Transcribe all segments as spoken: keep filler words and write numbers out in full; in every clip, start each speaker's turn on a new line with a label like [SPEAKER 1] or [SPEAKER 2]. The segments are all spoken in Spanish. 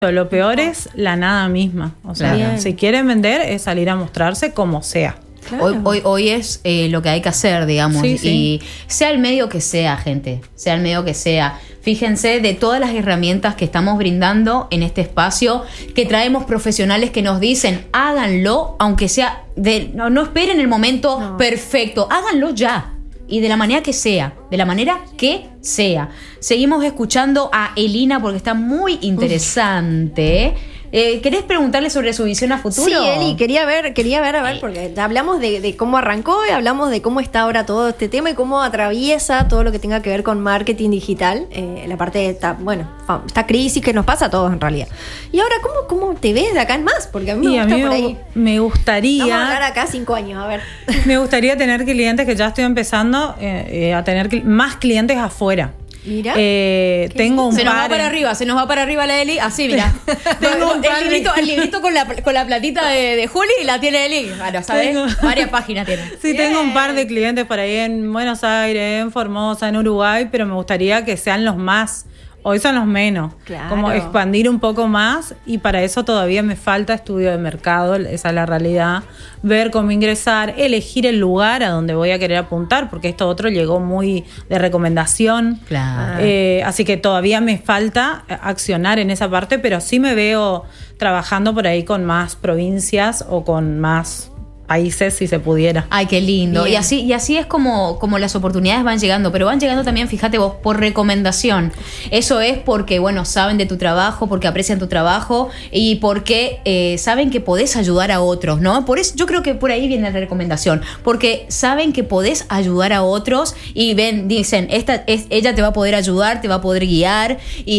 [SPEAKER 1] Lo peor es la nada misma. O sea,
[SPEAKER 2] Claro.
[SPEAKER 1] si quieren vender es salir a mostrarse como sea.
[SPEAKER 2] Claro. Hoy, hoy, hoy es eh, lo que hay que hacer, digamos,
[SPEAKER 1] Sí, sí.
[SPEAKER 2] y sea el medio que sea, gente, sea el medio que sea. Fíjense de todas las herramientas que estamos brindando en este espacio, que traemos profesionales que nos dicen, háganlo, aunque sea, de, no, no esperen el momento
[SPEAKER 3] No.
[SPEAKER 2] perfecto, háganlo ya. Y de la manera que sea, de la manera que sea. Seguimos escuchando a Elina porque está muy interesante. Eh, ¿Querés preguntarle sobre su visión a futuro?
[SPEAKER 3] Sí, Eli, quería ver, quería ver, a ver, porque hablamos de, de cómo arrancó y hablamos de cómo está ahora todo este tema y cómo atraviesa todo lo que tenga que ver con marketing digital, eh, la parte de esta, bueno, fa- esta crisis que nos pasa a todos en realidad. Y ahora, ¿cómo, cómo te ves de acá en más? Porque a mí me
[SPEAKER 1] Y a
[SPEAKER 3] gusta
[SPEAKER 1] mí
[SPEAKER 3] por
[SPEAKER 1] me,
[SPEAKER 3] ahí.
[SPEAKER 1] me gustaría...
[SPEAKER 3] Vamos a hablar acá cinco años, a ver.
[SPEAKER 1] Me gustaría tener clientes, que ya estoy empezando eh, eh, a tener cli- más clientes afuera.
[SPEAKER 3] Mira.
[SPEAKER 1] Eh,
[SPEAKER 3] Qué
[SPEAKER 1] tengo un
[SPEAKER 2] Se nos va
[SPEAKER 1] par
[SPEAKER 2] para
[SPEAKER 1] en-
[SPEAKER 2] arriba, se nos va para arriba la Eli. Así, mira.
[SPEAKER 1] Tengo un par
[SPEAKER 2] el,
[SPEAKER 1] de-
[SPEAKER 2] librito, el librito con la, con la platita de, de Juli la tiene Eli. Bueno, ¿sabes?
[SPEAKER 1] Tengo-
[SPEAKER 2] Varias páginas tiene.
[SPEAKER 1] Sí, tengo un par de clientes por ahí en Buenos Aires, en Formosa, en Uruguay, pero me gustaría que sean los más. Hoy son los menos.
[SPEAKER 3] Claro.
[SPEAKER 1] Como expandir un poco más, y para eso todavía me falta estudio de mercado, esa es la realidad. Ver cómo ingresar, elegir el lugar a donde voy a querer apuntar, porque esto otro llegó muy de recomendación.
[SPEAKER 2] Claro.
[SPEAKER 1] Eh, así que todavía me falta accionar en esa parte, pero sí me veo trabajando por ahí con más provincias o con más países, si se pudiera.
[SPEAKER 2] Ay, qué lindo.
[SPEAKER 3] Bien.
[SPEAKER 2] Y así, y así es como, como las oportunidades van llegando, pero van llegando también, fíjate vos, por recomendación. Eso es porque, bueno, saben de tu trabajo, porque aprecian tu trabajo y porque eh, saben que podés ayudar a otros, ¿no? Por eso yo creo que por ahí viene la recomendación, porque saben que podés ayudar a otros y ven, dicen, esta es, ella te va a poder ayudar, te va a poder guiar,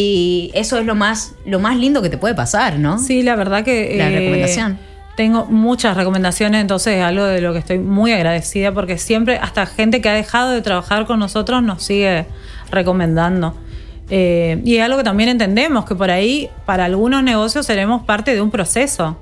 [SPEAKER 2] y eso es lo más, lo más lindo que te puede pasar, ¿no?
[SPEAKER 1] Sí, la verdad que...
[SPEAKER 2] La
[SPEAKER 1] eh,
[SPEAKER 2] recomendación.
[SPEAKER 1] Tengo muchas recomendaciones, entonces es algo de lo que estoy muy agradecida, porque siempre, hasta gente que ha dejado de trabajar con nosotros nos sigue recomendando. Eh, y es algo que también entendemos, que por ahí para algunos negocios seremos parte de un proceso,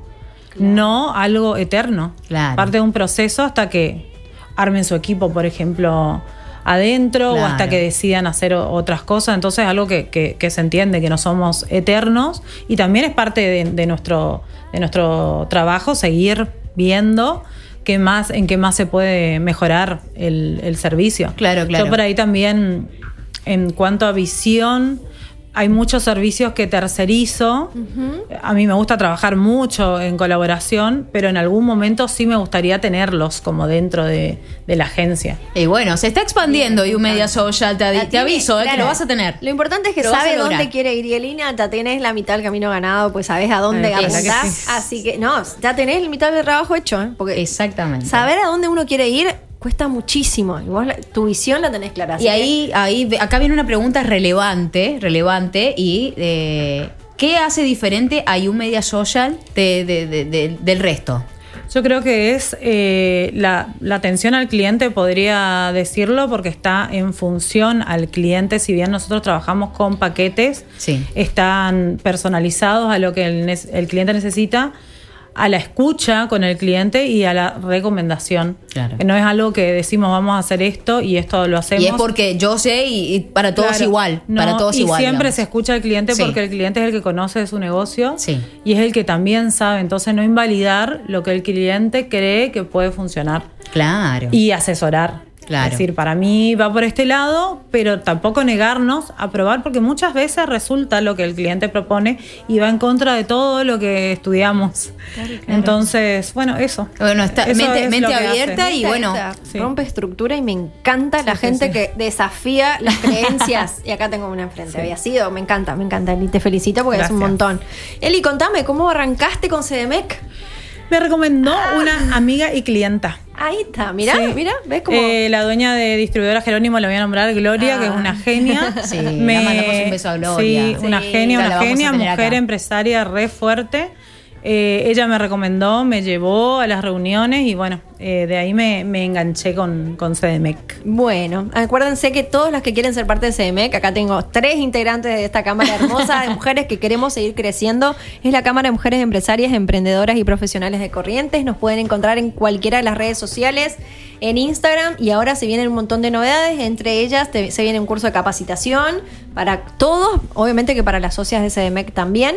[SPEAKER 1] no algo eterno.
[SPEAKER 2] Claro.
[SPEAKER 1] Parte de un proceso hasta que armen su equipo, por ejemplo, adentro,
[SPEAKER 2] Claro.
[SPEAKER 1] o hasta que decidan hacer o- otras cosas. Entonces es algo que, que, que se entiende, que no somos eternos, y también es parte de, de nuestro, de nuestro trabajo seguir viendo qué más, en qué más se puede mejorar el, el servicio.
[SPEAKER 2] Claro, claro.
[SPEAKER 1] Yo por ahí también, en cuanto a visión, hay muchos servicios que tercerizo. A mí me gusta trabajar mucho en colaboración, pero en algún momento sí me gustaría tenerlos como dentro de, de la agencia.
[SPEAKER 2] Y bueno, se está expandiendo
[SPEAKER 3] Bien,
[SPEAKER 2] y un media social, te,
[SPEAKER 3] La
[SPEAKER 2] te
[SPEAKER 3] tiene,
[SPEAKER 2] aviso, eh,
[SPEAKER 3] claro.
[SPEAKER 2] que lo vas a tener.
[SPEAKER 3] Lo importante es que
[SPEAKER 2] Lo vas
[SPEAKER 3] sabe
[SPEAKER 2] a lograr.
[SPEAKER 3] dónde quiere ir. Y Elina, ya tenés la mitad del camino ganado, pues sabés a dónde
[SPEAKER 1] Eh, la verdad
[SPEAKER 3] apuntar.
[SPEAKER 1] que sí.
[SPEAKER 3] Así que, no, ya tenés la mitad del trabajo hecho, ¿eh? Porque
[SPEAKER 2] Exactamente.
[SPEAKER 3] saber a dónde uno quiere ir cuesta muchísimo. Y vos la- tu visión la tenés clara. así
[SPEAKER 2] Y
[SPEAKER 3] que-
[SPEAKER 2] ahí, ahí, acá viene una pregunta relevante, relevante, y eh, ¿qué hace diferente a un media social de, de- de- de- del resto?
[SPEAKER 1] Yo creo que es eh, la, la atención al cliente, podría decirlo, porque está en función al cliente. Si bien nosotros trabajamos con paquetes,
[SPEAKER 2] Sí.
[SPEAKER 1] están personalizados a lo que el, ne- el cliente necesita, a la escucha con el cliente y a la recomendación.
[SPEAKER 2] Claro.
[SPEAKER 1] No es algo que decimos vamos a hacer esto y esto lo hacemos.
[SPEAKER 2] Y es porque yo sé y, y para todos
[SPEAKER 1] Claro.
[SPEAKER 2] igual,
[SPEAKER 1] No,
[SPEAKER 2] para todos
[SPEAKER 1] y
[SPEAKER 2] igual.
[SPEAKER 1] siempre
[SPEAKER 2] digamos.
[SPEAKER 1] se escucha al cliente,
[SPEAKER 2] Sí.
[SPEAKER 1] porque el cliente es el que conoce su negocio,
[SPEAKER 2] Sí.
[SPEAKER 1] y es el que también sabe. Entonces no invalidar lo que el cliente cree que puede funcionar
[SPEAKER 2] Claro.
[SPEAKER 1] y asesorar.
[SPEAKER 2] Claro.
[SPEAKER 1] Es decir, para mí va por este lado, pero tampoco negarnos a probar, porque muchas veces resulta lo que el cliente propone y va en contra de todo lo que estudiamos. Entonces, bueno, eso.
[SPEAKER 2] Bueno, está
[SPEAKER 1] Eso
[SPEAKER 2] mente,
[SPEAKER 1] es
[SPEAKER 2] mente
[SPEAKER 1] lo que
[SPEAKER 2] abierta
[SPEAKER 1] hace.
[SPEAKER 2] y bueno.
[SPEAKER 1] Sí.
[SPEAKER 3] Rompe estructura y me encanta la
[SPEAKER 1] Sí, sí,
[SPEAKER 3] gente
[SPEAKER 1] sí.
[SPEAKER 3] que desafía las creencias. Y acá tengo una enfrente. Había sido, me encanta, me encanta, Eli. Te felicito porque es un
[SPEAKER 1] Gracias.
[SPEAKER 3] montón. Eli, contame, ¿cómo arrancaste con C D M E C?
[SPEAKER 1] Me recomendó
[SPEAKER 2] Ah.
[SPEAKER 1] una amiga y clienta.
[SPEAKER 3] Ahí está, mirá,
[SPEAKER 1] Sí.
[SPEAKER 3] mirá, ¿ves cómo?
[SPEAKER 1] Eh, la dueña de distribuidora Jerónimo, la voy a nombrar, Gloria,
[SPEAKER 3] Ah.
[SPEAKER 1] que es una genia.
[SPEAKER 2] Sí, le mandamos un beso a Gloria.
[SPEAKER 1] Sí, una
[SPEAKER 3] Sí,
[SPEAKER 1] genia,
[SPEAKER 2] ya la
[SPEAKER 1] una
[SPEAKER 2] vamos a
[SPEAKER 1] genia,
[SPEAKER 2] tener
[SPEAKER 1] mujer
[SPEAKER 2] acá.
[SPEAKER 1] empresaria re fuerte. Eh, ella me recomendó, me llevó a las reuniones y bueno, eh, de ahí me, me enganché con, con C D M E C.
[SPEAKER 3] Bueno, acuérdense que todos los que quieren ser parte de C D M E C, acá tengo tres integrantes de esta cámara hermosa de mujeres que queremos seguir creciendo. Es la Cámara de Mujeres Empresarias, Emprendedoras y Profesionales de Corrientes. Nos pueden encontrar en cualquiera de las redes sociales, en Instagram, y ahora se vienen un montón de novedades. Entre ellas te- se viene un curso de capacitación para todos, obviamente que para las socias de C D M E C también.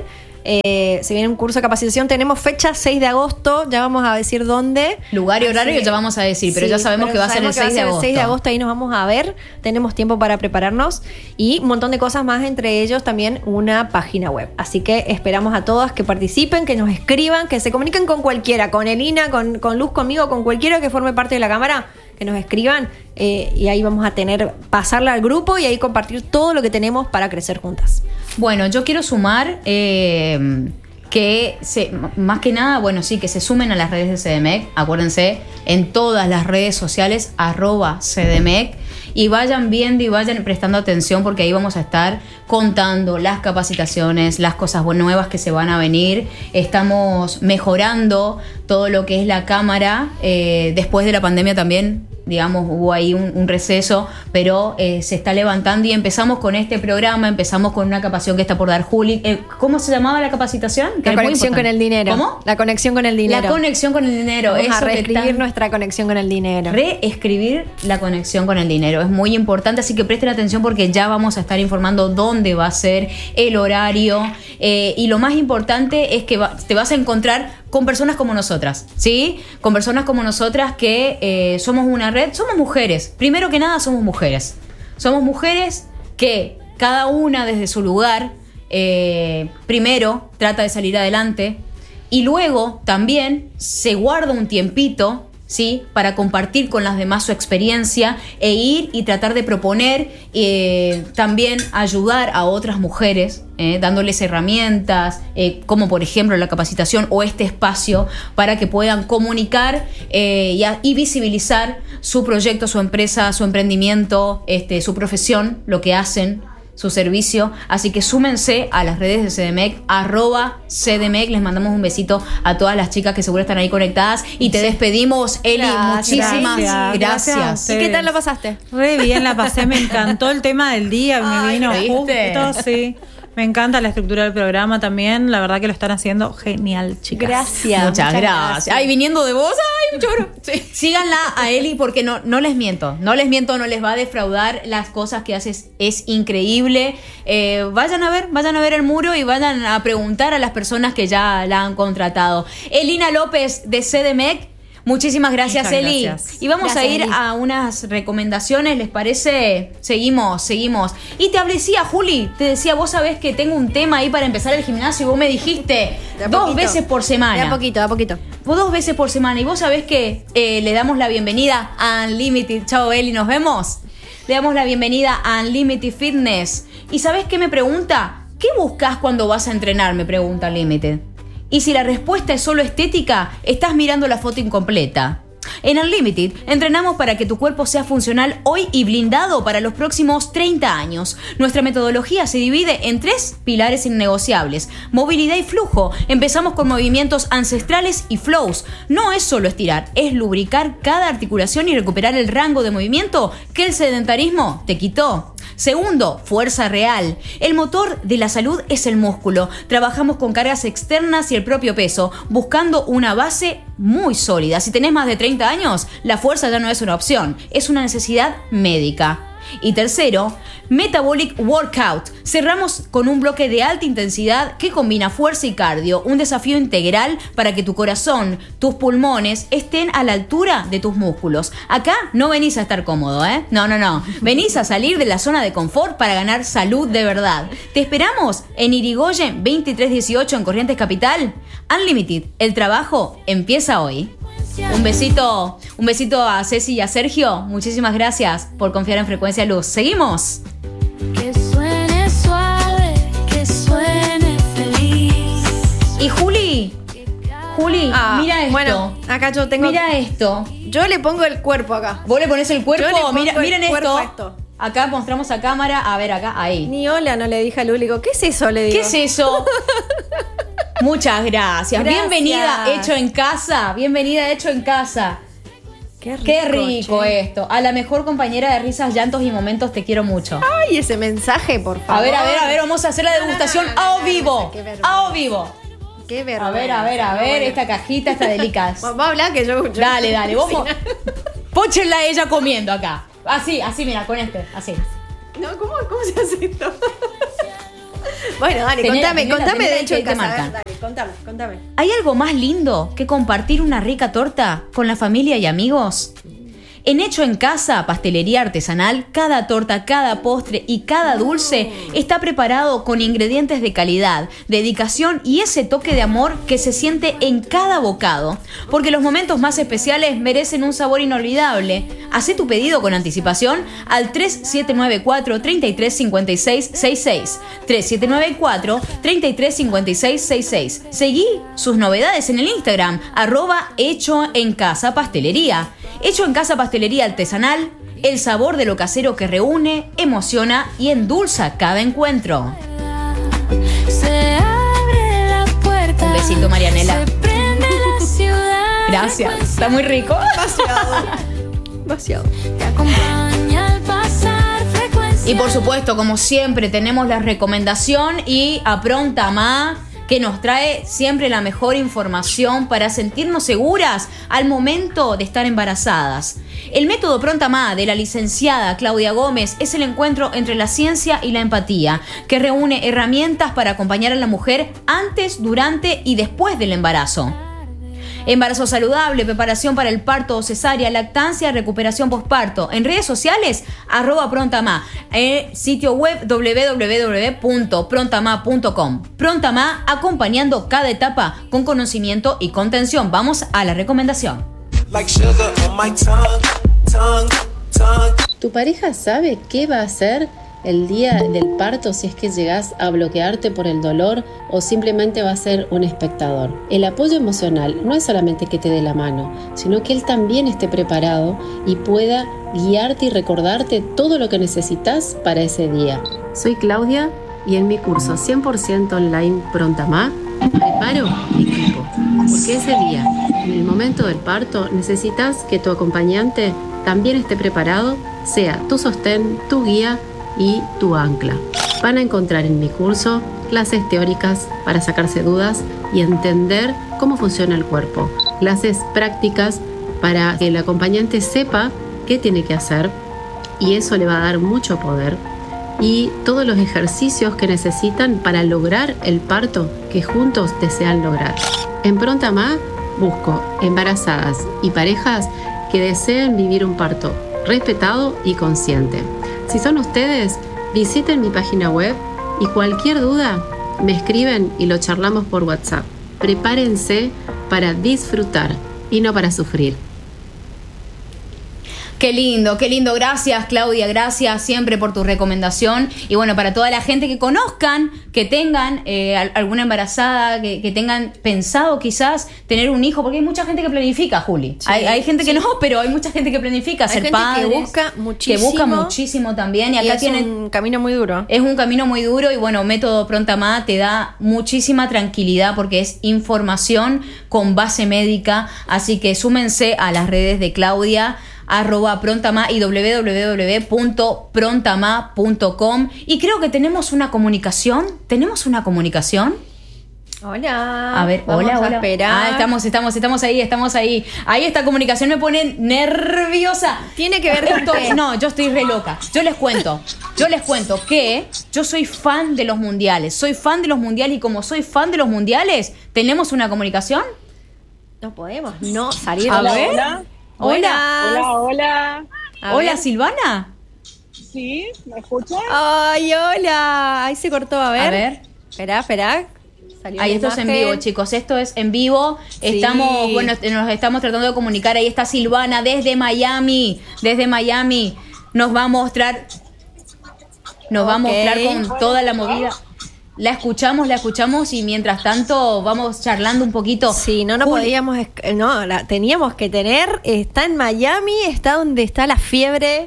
[SPEAKER 3] Eh, se viene un curso de capacitación. Tenemos fecha seis de agosto. Ya vamos a decir dónde.
[SPEAKER 2] Lugar y horario
[SPEAKER 3] Así,
[SPEAKER 2] ya vamos a decir, pero
[SPEAKER 3] sí,
[SPEAKER 2] ya sabemos
[SPEAKER 3] pero
[SPEAKER 2] que va a ser el
[SPEAKER 3] sabemos que
[SPEAKER 2] seis de agosto.
[SPEAKER 3] el seis de agosto, ahí nos vamos a ver. Tenemos tiempo para prepararnos y un montón de cosas más, entre ellos también una página web. Así que esperamos a todas que participen, que nos escriban, que se comuniquen con cualquiera, con Elina, con, con Luz, conmigo, con cualquiera que forme parte de la cámara, que nos escriban eh, y ahí vamos a tener, pasarla al grupo y ahí compartir todo lo que tenemos para crecer juntas.
[SPEAKER 2] Bueno, yo quiero sumar eh, que se, más que nada, bueno, sí, que se sumen a las redes de C D M E C. Acuérdense, en todas las redes sociales, arroba C D M E C. Y vayan viendo y vayan prestando atención, porque ahí vamos a estar contando las capacitaciones, las cosas nuevas que se van a venir. Estamos mejorando todo lo que es la cámara. Eh, después de la pandemia también, digamos, hubo ahí un, un receso, pero eh, se está levantando y empezamos con este programa, empezamos con una capacitación que está por dar Juli. Eh, ¿Cómo se llamaba la capacitación? Que
[SPEAKER 3] La conexión con el dinero.
[SPEAKER 2] ¿Cómo?
[SPEAKER 3] La conexión con el dinero.
[SPEAKER 2] La conexión con el dinero.
[SPEAKER 3] Vamos
[SPEAKER 2] Eso
[SPEAKER 3] a
[SPEAKER 2] que
[SPEAKER 3] reescribir
[SPEAKER 2] tan-
[SPEAKER 3] nuestra conexión con el dinero.
[SPEAKER 2] Reescribir la conexión con el dinero. Es muy importante, así que presten atención porque ya vamos a estar informando dónde va a ser, el horario. Eh, y lo más importante es que va- te vas a encontrar con personas como nosotras, ¿sí? Con personas como nosotras que eh, somos una red, somos mujeres. Primero que nada, somos mujeres. Somos mujeres que cada una desde su lugar, eh, primero trata de salir adelante y luego también se guarda un tiempito, ¿sí? Para compartir con las demás su experiencia e ir y tratar de proponer, eh, también ayudar a otras mujeres, eh, dándoles herramientas, eh, como por ejemplo la capacitación o este espacio para que puedan comunicar eh, y, a, y visibilizar su proyecto, su empresa, su emprendimiento, este, su profesión, lo que hacen, su servicio. Así que súmense a las redes de C D M E C, arroba C D M E C. Les mandamos un besito a todas las chicas que seguro están ahí conectadas y te despedimos, Eli.
[SPEAKER 3] Gracias.
[SPEAKER 2] Muchísimas
[SPEAKER 1] Gracias.
[SPEAKER 2] gracias.
[SPEAKER 1] Gracias.
[SPEAKER 3] ¿Y qué tal la pasaste?
[SPEAKER 1] Re bien la pasé, me encantó el tema del día, me
[SPEAKER 2] Ay,
[SPEAKER 1] vino
[SPEAKER 2] ¿viste?
[SPEAKER 1] justo, sí. Me encanta la estructura del programa también, la verdad que lo están haciendo genial, chicas.
[SPEAKER 3] Gracias.
[SPEAKER 2] Muchas, gracias. Ay, viniendo de vos, ay, mucho oro. Sí. Síganla a Eli porque no, no les miento, no les miento, no les va a defraudar. Las cosas que haces es increíble. Eh, vayan a ver, vayan a ver el muro y vayan a preguntar a las personas que ya la han contratado. Elina López de C D M E C. Muchísimas gracias,
[SPEAKER 1] Muchas
[SPEAKER 2] Eli.
[SPEAKER 1] gracias.
[SPEAKER 2] Y vamos
[SPEAKER 3] Gracias,
[SPEAKER 2] a ir
[SPEAKER 3] Eli.
[SPEAKER 2] a unas recomendaciones, ¿les parece? Seguimos, seguimos. Y te decía, Juli, te decía, vos sabés que tengo un tema ahí para empezar el gimnasio y vos me dijiste
[SPEAKER 3] De a
[SPEAKER 2] dos
[SPEAKER 3] poquito.
[SPEAKER 2] veces por semana.
[SPEAKER 3] De a poquito, de a poquito.
[SPEAKER 2] Vos dos veces por semana. Y vos sabés que eh, le damos la bienvenida a Unlimited. Chao, Eli, nos vemos. Le damos la bienvenida a Unlimited Fitness. ¿Y sabés qué me pregunta? ¿Qué buscas cuando vas a entrenar? Me pregunta Unlimited. Y si la respuesta es solo estética, estás mirando la foto incompleta. En Unlimited entrenamos para que tu cuerpo sea funcional hoy y blindado para los próximos treinta años. Nuestra metodología se divide en tres pilares innegociables: movilidad y flujo. Empezamos con movimientos ancestrales y flows. No es solo estirar, es lubricar cada articulación y recuperar el rango de movimiento que el sedentarismo te quitó. Segundo, fuerza real. El motor de la salud es el músculo. Trabajamos con cargas externas y el propio peso, buscando una base muy sólida. Si tenés más de treinta años, la fuerza ya no es una opción, es una necesidad médica. Y tercero, Metabolic Workout. Cerramos con un bloque de alta intensidad que combina fuerza y cardio, un desafío integral para que tu corazón, tus pulmones estén a la altura de tus músculos. Acá no venís a estar cómodo, ¿eh? No, no, no. Venís a salir de la zona de confort para ganar salud de verdad. Te esperamos en Irigoyen veintitrés dieciocho en Corrientes Capital. Unlimited, el trabajo empieza hoy. Un besito, un besito a Ceci y a Sergio. Muchísimas gracias por confiar en Frecuencia Luz. Seguimos.
[SPEAKER 4] Que suene suave, que suene feliz.
[SPEAKER 2] Y Juli, Juli,
[SPEAKER 3] Ah,
[SPEAKER 2] mira esto.
[SPEAKER 3] Bueno, acá yo tengo.
[SPEAKER 2] Mira esto.
[SPEAKER 3] Yo le pongo el cuerpo acá.
[SPEAKER 2] Vos le pones el cuerpo.
[SPEAKER 3] Yo le pongo
[SPEAKER 2] Mira,
[SPEAKER 3] el
[SPEAKER 2] miren
[SPEAKER 3] cuerpo
[SPEAKER 2] esto.
[SPEAKER 3] a esto.
[SPEAKER 2] Acá mostramos a cámara. A ver, acá, ahí.
[SPEAKER 3] Ni hola no le dije a Luli. Digo, ¿qué es eso? Le digo.
[SPEAKER 2] ¿Qué es eso? Muchas gracias.
[SPEAKER 3] Gracias.
[SPEAKER 2] Bienvenida hecho en casa. Bienvenida hecho en casa.
[SPEAKER 3] Qué rico,
[SPEAKER 2] Qué rico
[SPEAKER 3] che.
[SPEAKER 2] esto. A la mejor compañera de risas, llantos y momentos, te quiero mucho.
[SPEAKER 3] Ay, ese mensaje, por favor.
[SPEAKER 2] A ver, a ver, a ver, vamos a hacer la
[SPEAKER 3] No, no,
[SPEAKER 2] degustación
[SPEAKER 3] no, no,
[SPEAKER 2] a
[SPEAKER 3] no,
[SPEAKER 2] vivo.
[SPEAKER 3] no, qué vergüenza.
[SPEAKER 2] A vivo.
[SPEAKER 3] Qué vergüenza.
[SPEAKER 2] A ver, a ver, a ver,
[SPEAKER 3] Bueno.
[SPEAKER 2] esta cajita está delicada.
[SPEAKER 3] Vamos a hablar que yo. yo-
[SPEAKER 2] Dale, dale, vos.
[SPEAKER 3] Sí,
[SPEAKER 2] mo- Póchenla a ella comiendo acá. Así, así, mira, con este, así.
[SPEAKER 3] No, ¿cómo, ¿cómo se hace esto? Bueno, dale,
[SPEAKER 2] Tenés-
[SPEAKER 3] contame,
[SPEAKER 2] tenés la
[SPEAKER 3] contame
[SPEAKER 2] primera
[SPEAKER 3] de hecho
[SPEAKER 2] que
[SPEAKER 3] en
[SPEAKER 2] te
[SPEAKER 3] casa. A ver,
[SPEAKER 2] marcan.
[SPEAKER 3] dale, contame, contame.
[SPEAKER 2] ¿Hay algo más lindo que compartir una rica torta con la familia y amigos? En Hecho en Casa, pastelería artesanal, cada torta, cada postre y cada dulce está preparado con ingredientes de calidad, dedicación y ese toque de amor que se siente en cada bocado. Porque los momentos más especiales merecen un sabor inolvidable. Hacé tu pedido con anticipación al tres siete nueve cuatro, tres tres cinco seis seis seis. tres siete nueve cuatro, tres tres cinco seis seis seis. Seguí sus novedades en el Instagram, arroba Hecho en Casa Pastelería. Hecho en Casa Pastelería Artesanal, el sabor de lo casero que reúne, emociona y endulza cada encuentro.
[SPEAKER 4] Se abre la puerta.
[SPEAKER 2] Un besito, Marianela.
[SPEAKER 4] Se prende la ciudad.
[SPEAKER 2] Gracias, está muy rico.
[SPEAKER 3] Demasiado.
[SPEAKER 4] Te acompaña al pasar frecuencia.
[SPEAKER 2] Y por supuesto, como siempre, tenemos la recomendación y a Pronta Ma, que nos trae siempre la mejor información para sentirnos seguras al momento de estar embarazadas. El método Pronta Ma de la licenciada Claudia Gómez es el encuentro entre la ciencia y la empatía, que reúne herramientas para acompañar a la mujer antes, durante y después del embarazo. Embarazo saludable, preparación para el parto o cesárea, lactancia, recuperación posparto. En redes sociales, arroba prontama. Eh, sitio web doble u doble u doble u punto prontama punto com. Prontama, acompañando cada etapa con conocimiento y contención. Vamos a la recomendación.
[SPEAKER 5] Like sugar on my tongue, tongue, tongue.
[SPEAKER 6] ¿Tu pareja sabe qué va a hacer el día del parto si es que llegas a bloquearte por el dolor o simplemente va a ser un espectador? El apoyo emocional no es solamente que te dé la mano, sino que él también esté preparado y pueda guiarte y recordarte todo lo que necesitas para ese día. Soy Claudia y en mi curso cien por ciento online Pronta Ma preparo equipo, porque ese día, en el momento del parto, necesitas que tu acompañante también esté preparado, sea tu sostén, tu guía y tu ancla. Van a encontrar en mi curso clases teóricas para sacarse dudas y entender cómo funciona el cuerpo, clases prácticas para que el acompañante sepa qué tiene que hacer y eso le va a dar mucho poder, y todos los ejercicios que necesitan para lograr el parto que juntos desean lograr. En Pronta Ma busco embarazadas y parejas que deseen vivir un parto respetado y consciente. Si son ustedes, visiten mi página web y cualquier duda me escriben y lo charlamos por WhatsApp. Prepárense para disfrutar y no para sufrir.
[SPEAKER 2] Qué lindo, qué lindo. Gracias, Claudia. Gracias siempre por tu recomendación. Y bueno, para toda la gente que conozcan, que tengan eh, alguna embarazada, que, que tengan pensado quizás tener un hijo, porque hay mucha gente que planifica, Juli.
[SPEAKER 3] Sí,
[SPEAKER 2] hay, hay gente
[SPEAKER 3] sí.
[SPEAKER 2] que no, pero hay mucha gente que planifica
[SPEAKER 3] Hay
[SPEAKER 2] ser
[SPEAKER 3] gente
[SPEAKER 2] padres.
[SPEAKER 3] que busca muchísimo.
[SPEAKER 2] Que busca muchísimo también. Y acá
[SPEAKER 3] Y es
[SPEAKER 2] tienen...
[SPEAKER 3] un camino muy duro.
[SPEAKER 2] Es un camino muy duro y bueno, Método Pronta Ma te da muchísima tranquilidad porque es información con base médica, así que súmense a las redes de Claudia, arroba prontama y doble u doble u doble u punto prontama punto com. Y creo que tenemos una comunicación. ¿Tenemos una comunicación?
[SPEAKER 3] Hola.
[SPEAKER 2] A ver,
[SPEAKER 3] Vamos
[SPEAKER 2] hola,
[SPEAKER 3] a
[SPEAKER 2] hola.
[SPEAKER 3] esperar.
[SPEAKER 2] Ah, estamos, estamos, estamos ahí, estamos ahí. Ahí esta comunicación me pone nerviosa.
[SPEAKER 3] Tiene que ver con
[SPEAKER 2] Esto-
[SPEAKER 3] qué.
[SPEAKER 2] No, yo estoy re loca. Yo les cuento, yo les cuento que yo soy fan de los mundiales. Soy fan de los mundiales y como soy fan de los mundiales, ¿tenemos una comunicación?
[SPEAKER 3] No podemos no salir.
[SPEAKER 2] A
[SPEAKER 3] de-
[SPEAKER 2] ver.
[SPEAKER 7] Hola.
[SPEAKER 2] Hola.
[SPEAKER 7] Hola, hola.
[SPEAKER 3] A
[SPEAKER 2] Hola,
[SPEAKER 3] ver.
[SPEAKER 2] Silvana.
[SPEAKER 7] ¿Sí? ¿Me escuchan?
[SPEAKER 3] Ay, hola. Ahí se cortó, a ver.
[SPEAKER 2] A ver.
[SPEAKER 3] Esperá, esperá. Salió
[SPEAKER 2] Ahí
[SPEAKER 3] la
[SPEAKER 2] esto es en
[SPEAKER 3] imagen.
[SPEAKER 2] vivo, chicos. Esto es en vivo.
[SPEAKER 3] Sí.
[SPEAKER 2] Estamos, bueno, nos estamos tratando de comunicar. Ahí está Silvana desde Miami. Desde Miami. Nos va a mostrar. Nos va a
[SPEAKER 3] Ok.
[SPEAKER 2] mostrar con toda la movida. La escuchamos, la escuchamos y mientras tanto vamos charlando un poquito.
[SPEAKER 3] Sí, no, no
[SPEAKER 2] Juli,
[SPEAKER 3] podíamos, esc- no, la teníamos que tener. Está en Miami, está donde está la fiebre.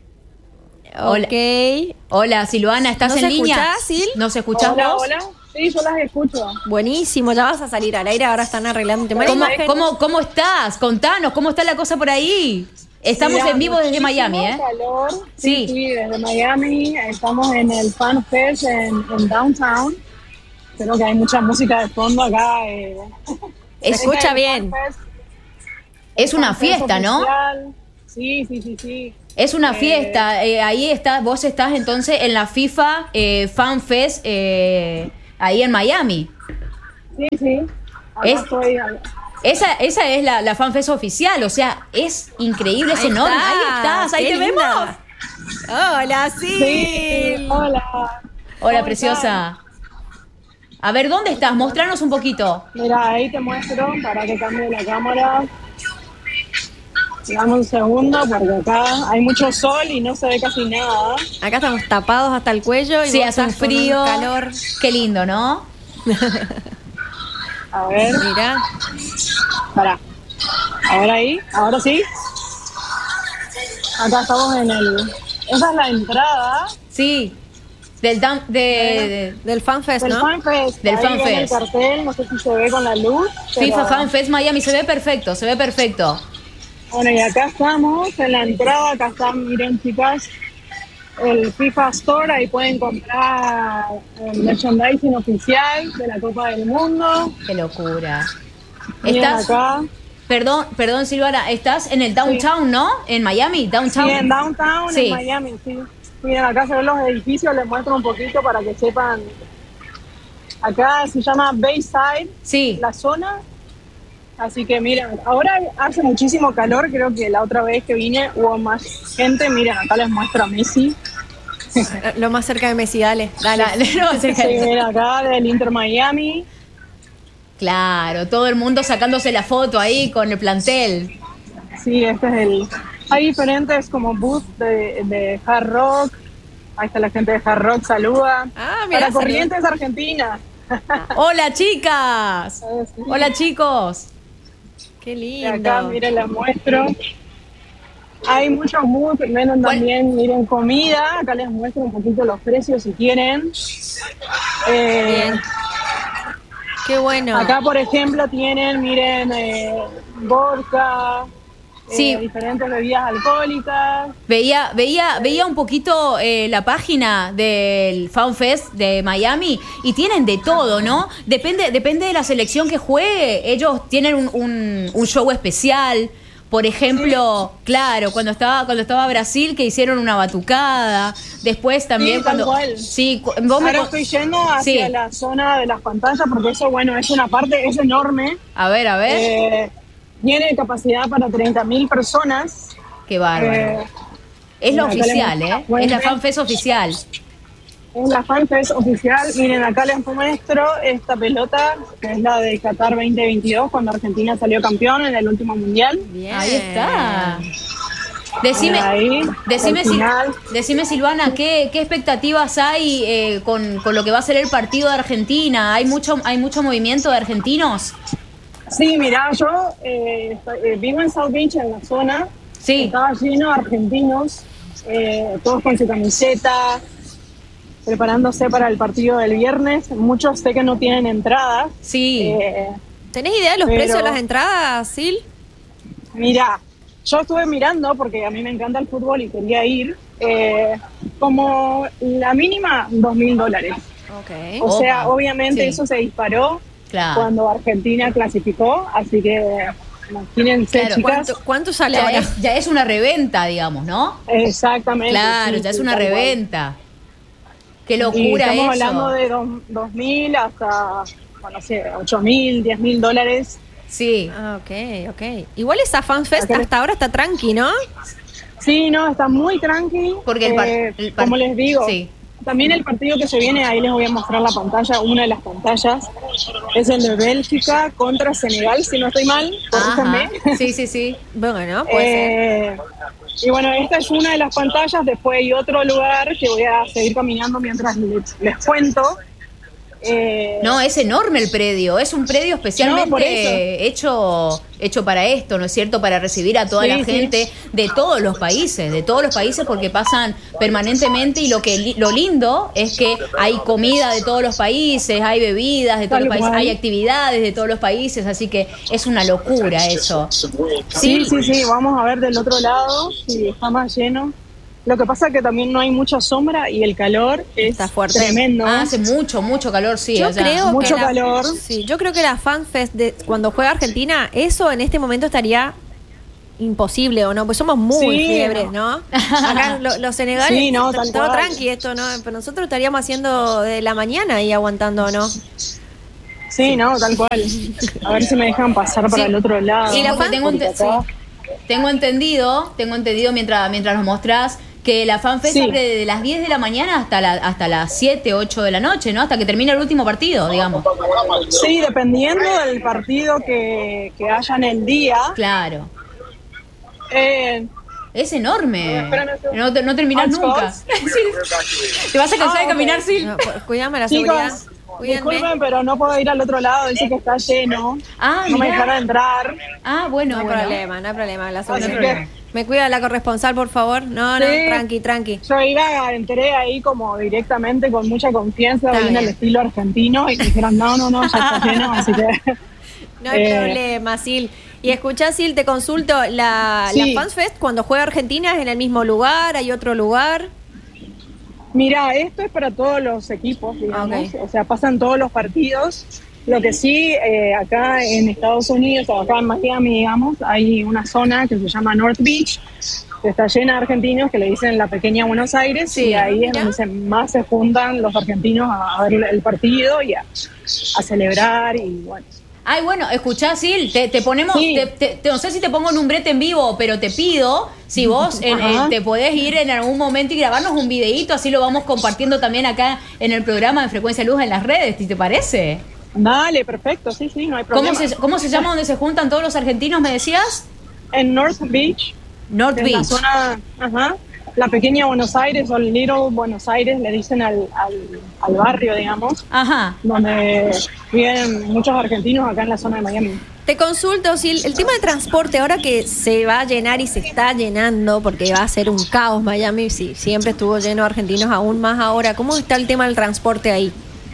[SPEAKER 2] Hola.
[SPEAKER 3] Ok.
[SPEAKER 2] Hola, Silvana, ¿estás
[SPEAKER 3] ¿Nos
[SPEAKER 2] en línea?
[SPEAKER 3] escuchás, Sil?
[SPEAKER 2] ¿Nos escuchás
[SPEAKER 7] Hola,
[SPEAKER 2] vos?
[SPEAKER 7] hola. Sí, yo las escucho.
[SPEAKER 3] Buenísimo, ya vas a salir al aire, ahora están arreglando un tema.
[SPEAKER 2] ¿Cómo,
[SPEAKER 3] La imagen-
[SPEAKER 2] cómo, ¿Cómo estás? Contanos, ¿cómo está la cosa por ahí? Estamos
[SPEAKER 7] Mira,
[SPEAKER 2] en vivo desde
[SPEAKER 7] muchísimo
[SPEAKER 2] Miami, ¿eh?
[SPEAKER 7] calor.
[SPEAKER 2] Sí.
[SPEAKER 7] Sí, sí, desde Miami. Estamos en el Fan Fest en, en Downtown. Creo que hay mucha música de fondo acá. Eh.
[SPEAKER 3] Se escucha
[SPEAKER 7] El
[SPEAKER 3] bien.
[SPEAKER 7] Fan Fest,
[SPEAKER 2] Es una
[SPEAKER 7] Fan Fest
[SPEAKER 2] fiesta, ¿no?
[SPEAKER 7] oficial. Sí, sí, sí, sí.
[SPEAKER 2] Es una
[SPEAKER 7] Eh,
[SPEAKER 2] fiesta, eh, ahí está, vos estás entonces en la FIFA eh, Fan Fest eh, ahí en Miami.
[SPEAKER 7] Sí, sí. Acá
[SPEAKER 2] Es-
[SPEAKER 7] estoy.
[SPEAKER 2] Esa, esa es la, la Fan Fest oficial, o sea, es increíble, es
[SPEAKER 3] Ahí
[SPEAKER 2] enorme.
[SPEAKER 3] estás,
[SPEAKER 2] Ahí estás, ahí
[SPEAKER 3] qué
[SPEAKER 2] te
[SPEAKER 3] linda.
[SPEAKER 2] vemos.
[SPEAKER 3] Hola,
[SPEAKER 7] Sí,
[SPEAKER 3] sí.
[SPEAKER 7] hola.
[SPEAKER 2] Hola,
[SPEAKER 7] ¿Cómo
[SPEAKER 2] preciosa. A ver, ¿dónde estás? Mostranos un poquito.
[SPEAKER 7] están? Mira, ahí te muestro para que cambie la cámara. Dame un segundo porque acá hay mucho sol y no se ve casi nada.
[SPEAKER 3] Acá estamos tapados hasta el cuello y
[SPEAKER 2] Sí,
[SPEAKER 3] vos
[SPEAKER 2] hace un
[SPEAKER 3] estás con
[SPEAKER 2] frío.
[SPEAKER 3] calor.
[SPEAKER 2] Qué lindo, ¿no?
[SPEAKER 7] A ver,
[SPEAKER 3] Mirá.
[SPEAKER 7] pará. Ahora ahí, ahora sí. Acá estamos en el... Esa es la entrada
[SPEAKER 2] Sí. Del dam- de, de
[SPEAKER 3] Del FanFest,
[SPEAKER 7] del
[SPEAKER 3] ¿no?
[SPEAKER 7] FanFest.
[SPEAKER 2] Del
[SPEAKER 7] Ahí
[SPEAKER 2] FanFest.
[SPEAKER 7] viene el cartel, no sé si se ve con la luz. pero-
[SPEAKER 2] FIFA Fan Fest Miami, se ve perfecto, se ve perfecto.
[SPEAKER 7] Bueno, y acá estamos, en la entrada, acá están, miren chicas, el FIFA Store, ahí pueden comprar el merchandising oficial de la Copa del Mundo.
[SPEAKER 2] Qué locura.
[SPEAKER 7] Miren
[SPEAKER 2] Estás,
[SPEAKER 7] acá,
[SPEAKER 2] perdón, perdón Silvana, estás en el downtown, ¿no? En Miami, downtown.
[SPEAKER 7] sí, en Downtown,
[SPEAKER 2] Sí.
[SPEAKER 7] en Miami, sí. Miren, acá se ven los edificios, les muestro un poquito para que sepan. Acá se llama Bayside,
[SPEAKER 2] Sí.
[SPEAKER 7] la zona. Así que miren, ahora hace muchísimo calor, creo que la otra vez que vine hubo más gente. Miren, acá les muestro a Messi.
[SPEAKER 3] Lo más cerca de Messi, dale. Dale.
[SPEAKER 2] Dale, no, cerca
[SPEAKER 7] Sí,
[SPEAKER 2] de-
[SPEAKER 7] miren acá del Inter Miami.
[SPEAKER 2] Claro, todo el mundo sacándose la foto ahí con el plantel.
[SPEAKER 7] Sí, este es el... Hay diferentes como booths de, de hard rock. Ahí está la gente de hard rock, saluda.
[SPEAKER 3] Ah, mirá,
[SPEAKER 7] Para Corrientes, Argentina.
[SPEAKER 2] Hola chicas.
[SPEAKER 7] Eh, sí.
[SPEAKER 2] Hola chicos.
[SPEAKER 3] Qué
[SPEAKER 7] Y acá,
[SPEAKER 3] lindo.
[SPEAKER 7] miren, les muestro. Hay muchos booths, venden
[SPEAKER 2] ¿Cuál?
[SPEAKER 7] también, miren, comida. Acá les muestro un poquito los precios si quieren. Eh,
[SPEAKER 3] Bien. Qué bueno.
[SPEAKER 7] Acá, por ejemplo, tienen, miren, eh, vodka, eh,
[SPEAKER 2] Sí.
[SPEAKER 7] diferentes bebidas alcohólicas.
[SPEAKER 2] Veía, veía, veía un poquito eh, la página del Fan Fest de Miami y tienen de todo, ¿no? Depende, depende de la selección que juegue. Ellos tienen un, un, un show especial. Por ejemplo, claro, cuando estaba, cuando estaba Brasil, que hicieron una batucada. Después también
[SPEAKER 7] Sí, tal
[SPEAKER 2] cuando.
[SPEAKER 7] cual.
[SPEAKER 2] Sí, cu- vos me
[SPEAKER 7] Ahora
[SPEAKER 2] con-
[SPEAKER 7] estoy yendo hacia
[SPEAKER 2] Sí.
[SPEAKER 7] la zona de las pantallas porque eso, bueno, es una parte, es enorme.
[SPEAKER 2] A ver, a ver.
[SPEAKER 7] Eh, tiene capacidad para treinta mil personas.
[SPEAKER 2] Qué bárbaro.
[SPEAKER 7] Eh,
[SPEAKER 2] Es la
[SPEAKER 7] acá le
[SPEAKER 2] oficial,
[SPEAKER 7] muestro.
[SPEAKER 2] ¿eh?
[SPEAKER 7] Bueno,
[SPEAKER 2] Es la
[SPEAKER 7] ven.
[SPEAKER 2] Fan Fest oficial.
[SPEAKER 7] Es la FanFest oficial. Miren, acá les muestro esta pelota, que es la de Qatar veinte veintidós, cuando Argentina salió campeón en el último mundial.
[SPEAKER 3] Bien.
[SPEAKER 2] Ahí está. Decime,
[SPEAKER 7] Ahí,
[SPEAKER 2] decime,
[SPEAKER 7] al
[SPEAKER 2] Sil-
[SPEAKER 7] final.
[SPEAKER 2] decime Silvana, ¿qué, qué expectativas hay eh, con, con lo que va a ser el partido de Argentina? ¿Hay mucho, hay mucho movimiento de argentinos?
[SPEAKER 7] Sí, mirá, yo eh, estoy- eh, vivo en South Beach, en la zona.
[SPEAKER 2] Sí.
[SPEAKER 7] Estaba lleno de argentinos, eh, todos con su camiseta, preparándose para el partido del viernes. Muchos sé que no tienen entradas.
[SPEAKER 2] Sí.
[SPEAKER 7] Eh,
[SPEAKER 3] ¿Tenés idea de los
[SPEAKER 7] Pero-
[SPEAKER 3] precios de las entradas, Sil?
[SPEAKER 7] Mirá, yo estuve mirando porque a mí me encanta el fútbol y quería ir. eh, como la mínima, dos mil dólares.
[SPEAKER 3] Ok.
[SPEAKER 7] O sea,
[SPEAKER 2] Opa,
[SPEAKER 7] obviamente
[SPEAKER 2] sí.
[SPEAKER 7] eso se disparó
[SPEAKER 2] Claro.
[SPEAKER 7] cuando Argentina clasificó. Así que imagínense,
[SPEAKER 2] Claro,
[SPEAKER 7] chicas.
[SPEAKER 3] ¿Cuánto, cuánto sale
[SPEAKER 2] Ya
[SPEAKER 3] ahora?
[SPEAKER 2] es, ya es una reventa, digamos, ¿no?
[SPEAKER 7] Exactamente.
[SPEAKER 2] Claro,
[SPEAKER 7] sí,
[SPEAKER 2] ya es
[SPEAKER 7] sí,
[SPEAKER 2] una
[SPEAKER 7] tal cual.
[SPEAKER 2] reventa. Qué
[SPEAKER 7] Y
[SPEAKER 2] locura
[SPEAKER 7] estamos
[SPEAKER 2] eso.
[SPEAKER 7] hablando de dos- dos mil hasta, bueno, no sé, ocho mil, diez mil dólares.
[SPEAKER 2] Sí.
[SPEAKER 3] Ah, ok, ok. Igual esa FanFest
[SPEAKER 7] Acá le-
[SPEAKER 3] hasta ahora está tranqui, ¿no?
[SPEAKER 7] Sí, no, está muy tranqui.
[SPEAKER 2] Porque el par-
[SPEAKER 7] Eh,
[SPEAKER 2] el par-
[SPEAKER 7] como les digo,
[SPEAKER 2] Sí.
[SPEAKER 7] también el partido que se viene, ahí les voy a mostrar la pantalla, una de las pantallas, es el de Bélgica contra Senegal, si no estoy mal,
[SPEAKER 2] Ajá.
[SPEAKER 7] corríjanme.
[SPEAKER 2] Sí, sí, sí.
[SPEAKER 3] Bueno, puede ser.
[SPEAKER 7] Eh, y bueno, esta es una de las pantallas, después hay otro lugar que voy a seguir caminando mientras les, les cuento. Eh,
[SPEAKER 2] No, es enorme el predio, es un predio
[SPEAKER 7] No, por
[SPEAKER 2] especialmente hecho, hecho para esto, ¿no es cierto? Para recibir a toda
[SPEAKER 7] Sí,
[SPEAKER 2] la
[SPEAKER 7] sí.
[SPEAKER 2] gente de todos los países, de todos los países porque pasan permanentemente y lo que li- lo lindo es que hay comida de todos los países, hay bebidas de todos
[SPEAKER 7] Tal
[SPEAKER 2] los países,
[SPEAKER 7] cual.
[SPEAKER 2] hay actividades de todos los países, así que es una locura eso.
[SPEAKER 7] Sí, sí, sí, vamos a ver del otro lado si está más lleno. Lo que pasa es que también no hay mucha sombra y el calor es
[SPEAKER 3] Está fuerte.
[SPEAKER 7] tremendo.
[SPEAKER 2] Ah, hace mucho, mucho calor, sí.
[SPEAKER 3] Yo
[SPEAKER 2] allá.
[SPEAKER 3] creo
[SPEAKER 7] Mucho
[SPEAKER 3] que la-
[SPEAKER 7] calor.
[SPEAKER 3] Sí, yo creo que la FanFest de cuando juega Argentina, eso en este momento estaría imposible o no, pues somos muy
[SPEAKER 7] Sí,
[SPEAKER 3] fiebres,
[SPEAKER 7] no.
[SPEAKER 3] ¿no? Acá lo- los senegales,
[SPEAKER 7] Sí, no,
[SPEAKER 3] t-
[SPEAKER 7] tal
[SPEAKER 3] todo
[SPEAKER 7] cual.
[SPEAKER 3] tranqui esto, ¿no? Pero nosotros estaríamos haciendo de la mañana ahí aguantando, ¿no?
[SPEAKER 7] Sí, no, tal cual. A ver si me dejan pasar para
[SPEAKER 2] Sí.
[SPEAKER 7] el otro lado.
[SPEAKER 2] Y la
[SPEAKER 3] fan-
[SPEAKER 2] tengo, ente-
[SPEAKER 7] Porque acá-
[SPEAKER 2] sí. Tengo entendido, tengo entendido mientras, mientras nos mostrás que la FanFest
[SPEAKER 7] Sí.
[SPEAKER 2] abre de las diez de la mañana hasta, la, hasta las siete, ocho de la noche, ¿no? Hasta que termine el último partido, digamos.
[SPEAKER 7] Sí, dependiendo del partido que, que haya en el día.
[SPEAKER 2] Claro.
[SPEAKER 7] Eh,
[SPEAKER 2] Es enorme.
[SPEAKER 7] Espérame un segundo.
[SPEAKER 2] No, te- no terminás
[SPEAKER 7] Hot
[SPEAKER 2] nunca.
[SPEAKER 7] spots.
[SPEAKER 2] Sí. Te vas a cansar
[SPEAKER 7] Ah,
[SPEAKER 2] de caminar,
[SPEAKER 7] ok.
[SPEAKER 2] Sil.
[SPEAKER 3] No, pues, cuidame la seguridad.
[SPEAKER 7] chicos,
[SPEAKER 3] Cuídenme.
[SPEAKER 7] disculpen, pero no puedo ir al otro lado. Dice que está lleno.
[SPEAKER 2] Ah,
[SPEAKER 7] no me
[SPEAKER 2] mirá.
[SPEAKER 7] dejaron entrar.
[SPEAKER 2] Ah, bueno,
[SPEAKER 3] No hay
[SPEAKER 2] bueno.
[SPEAKER 3] problema, no hay problema. La
[SPEAKER 7] Así
[SPEAKER 3] seguridad.
[SPEAKER 7] que
[SPEAKER 3] Me cuida la corresponsal, por favor. No, no,
[SPEAKER 7] Sí.
[SPEAKER 3] tranqui, tranqui.
[SPEAKER 7] yo iba, entré ahí como directamente con mucha confianza,
[SPEAKER 3] Está
[SPEAKER 7] bien el
[SPEAKER 3] bien.
[SPEAKER 7] estilo argentino. Y me dijeron, no, no, no, ya está lleno. Así que.
[SPEAKER 3] No hay
[SPEAKER 7] Eh,
[SPEAKER 3] problema, Sil. Y escuchá, Sil, te consulto, la,
[SPEAKER 7] Sí.
[SPEAKER 3] la Fans Fest cuando juega Argentina es en el mismo lugar, hay otro lugar.
[SPEAKER 7] Mira, esto es para todos los equipos, digamos,
[SPEAKER 3] Ok.
[SPEAKER 7] o sea, pasan todos los partidos. Lo que sí, eh, acá en Estados Unidos, o acá en Miami, digamos, hay una zona que se llama North Beach, que está llena de argentinos, que le dicen la pequeña Buenos Aires,
[SPEAKER 2] Sí.
[SPEAKER 7] y ahí es
[SPEAKER 3] Mira.
[SPEAKER 7] donde se, más se juntan los argentinos a, a ver el partido y a, a celebrar, y bueno.
[SPEAKER 2] Ay, bueno, escuchá, Sil, te, te ponemos,
[SPEAKER 7] Sí.
[SPEAKER 2] te- te- te- no sé si te pongo en un brete en vivo, pero te pido si vos en-
[SPEAKER 7] Ajá.
[SPEAKER 2] en- te podés ir en algún momento y grabarnos un videíto, así lo vamos compartiendo también acá en el programa de Frecuencia Luz en las redes, ¿si te parece?
[SPEAKER 7] Dale, perfecto, sí, sí, no hay problema.
[SPEAKER 2] ¿Cómo se, ¿Cómo se llama donde se juntan todos los argentinos, me decías?
[SPEAKER 7] En North Beach,
[SPEAKER 2] North
[SPEAKER 7] en la
[SPEAKER 2] Beach.
[SPEAKER 7] zona, ajá, la pequeña Buenos Aires o Little Buenos Aires, le dicen al, al, al barrio, digamos,
[SPEAKER 2] Ajá.
[SPEAKER 7] donde viven muchos argentinos acá en la zona de Miami.
[SPEAKER 3] Te consulto, Sil, el tema de transporte, ahora que se va a llenar y se está llenando, porque va a ser un caos Miami, sí, siempre estuvo lleno de argentinos, aún más ahora, ¿cómo está el tema del transporte ahí?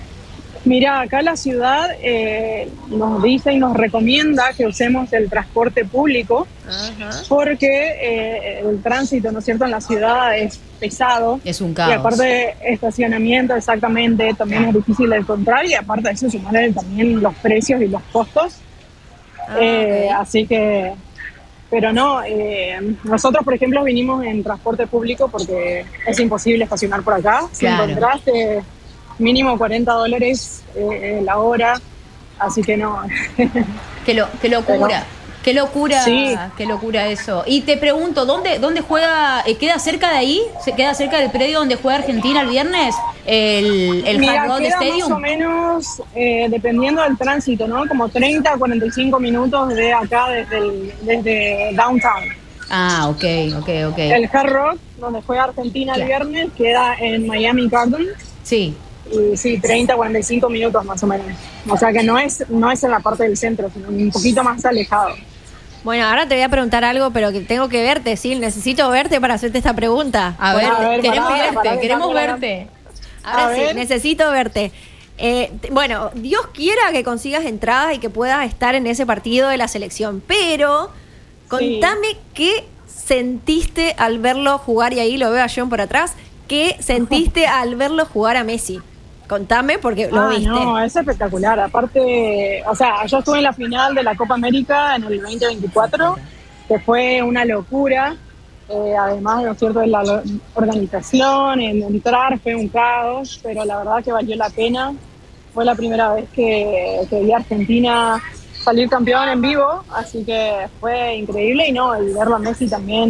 [SPEAKER 7] Mira, acá la ciudad eh, nos dice y nos recomienda que usemos el transporte público
[SPEAKER 3] Ajá.
[SPEAKER 7] porque eh, el tránsito, ¿no es cierto?, en la ciudad es pesado.
[SPEAKER 2] Es un
[SPEAKER 7] Y
[SPEAKER 2] caos.
[SPEAKER 7] aparte, estacionamiento exactamente también es difícil de encontrar, y aparte de eso, sumarle también los precios y los costos.
[SPEAKER 3] Ah,
[SPEAKER 7] Eh,
[SPEAKER 3] ok.
[SPEAKER 7] Así que, pero no, eh, nosotros por ejemplo vinimos en transporte público porque es imposible estacionar por acá. Si
[SPEAKER 2] Claro.
[SPEAKER 7] encontraste mínimo cuarenta dólares eh, la hora, así que no.
[SPEAKER 2] Qué, lo, qué locura.
[SPEAKER 7] Pero-
[SPEAKER 2] Qué locura,
[SPEAKER 7] Sí.
[SPEAKER 2] qué locura eso. Y te pregunto, ¿dónde, dónde juega? eh, ¿Queda cerca de ahí? ¿Se queda cerca del predio donde juega Argentina el viernes? El, el
[SPEAKER 7] Mira,
[SPEAKER 2] Hard Rock
[SPEAKER 7] queda
[SPEAKER 2] Stadium.
[SPEAKER 7] más o menos, eh, dependiendo del tránsito, ¿no? Como treinta a cuarenta y cinco minutos de acá desde, el- desde downtown.
[SPEAKER 2] Ah, ok, ok, ok.
[SPEAKER 7] El Hard Rock, donde juega Argentina el
[SPEAKER 2] Claro.
[SPEAKER 7] viernes, queda en Miami Gardens.
[SPEAKER 2] Sí.
[SPEAKER 7] Y sí, treinta, cuarenta y cinco minutos más o menos. O sea que no es, no es en la parte del centro, sino un poquito más alejado.
[SPEAKER 3] Bueno, ahora te voy a preguntar algo, pero que tengo que verte, Sil, necesito verte para hacerte esta pregunta.
[SPEAKER 2] A ver,
[SPEAKER 7] a ver,
[SPEAKER 2] queremos
[SPEAKER 7] pará,
[SPEAKER 2] verte,
[SPEAKER 7] pará, que
[SPEAKER 2] queremos
[SPEAKER 7] cambie la-
[SPEAKER 2] verte.
[SPEAKER 3] Ahora
[SPEAKER 7] A
[SPEAKER 3] sí,
[SPEAKER 7] ver.
[SPEAKER 3] necesito verte. Eh, t- bueno, Dios quiera que consigas entradas y que puedas estar en ese partido de la selección, pero contame qué sentiste al verlo jugar, y ahí lo veo a John por atrás, qué sentiste al verlo jugar a Messi. Contame porque lo
[SPEAKER 7] Ah,
[SPEAKER 3] viste.
[SPEAKER 7] no, es espectacular. Aparte, o sea, yo estuve en la final de la Copa América en el veinte veinticuatro, que fue una locura. Eh, además, ¿no es cierto?, de la lo- organización, en entrar fue un caos, pero la verdad que valió la pena. Fue la primera vez que, que vi a Argentina salir campeón en vivo, así que fue increíble. Y no, el verlo a Messi también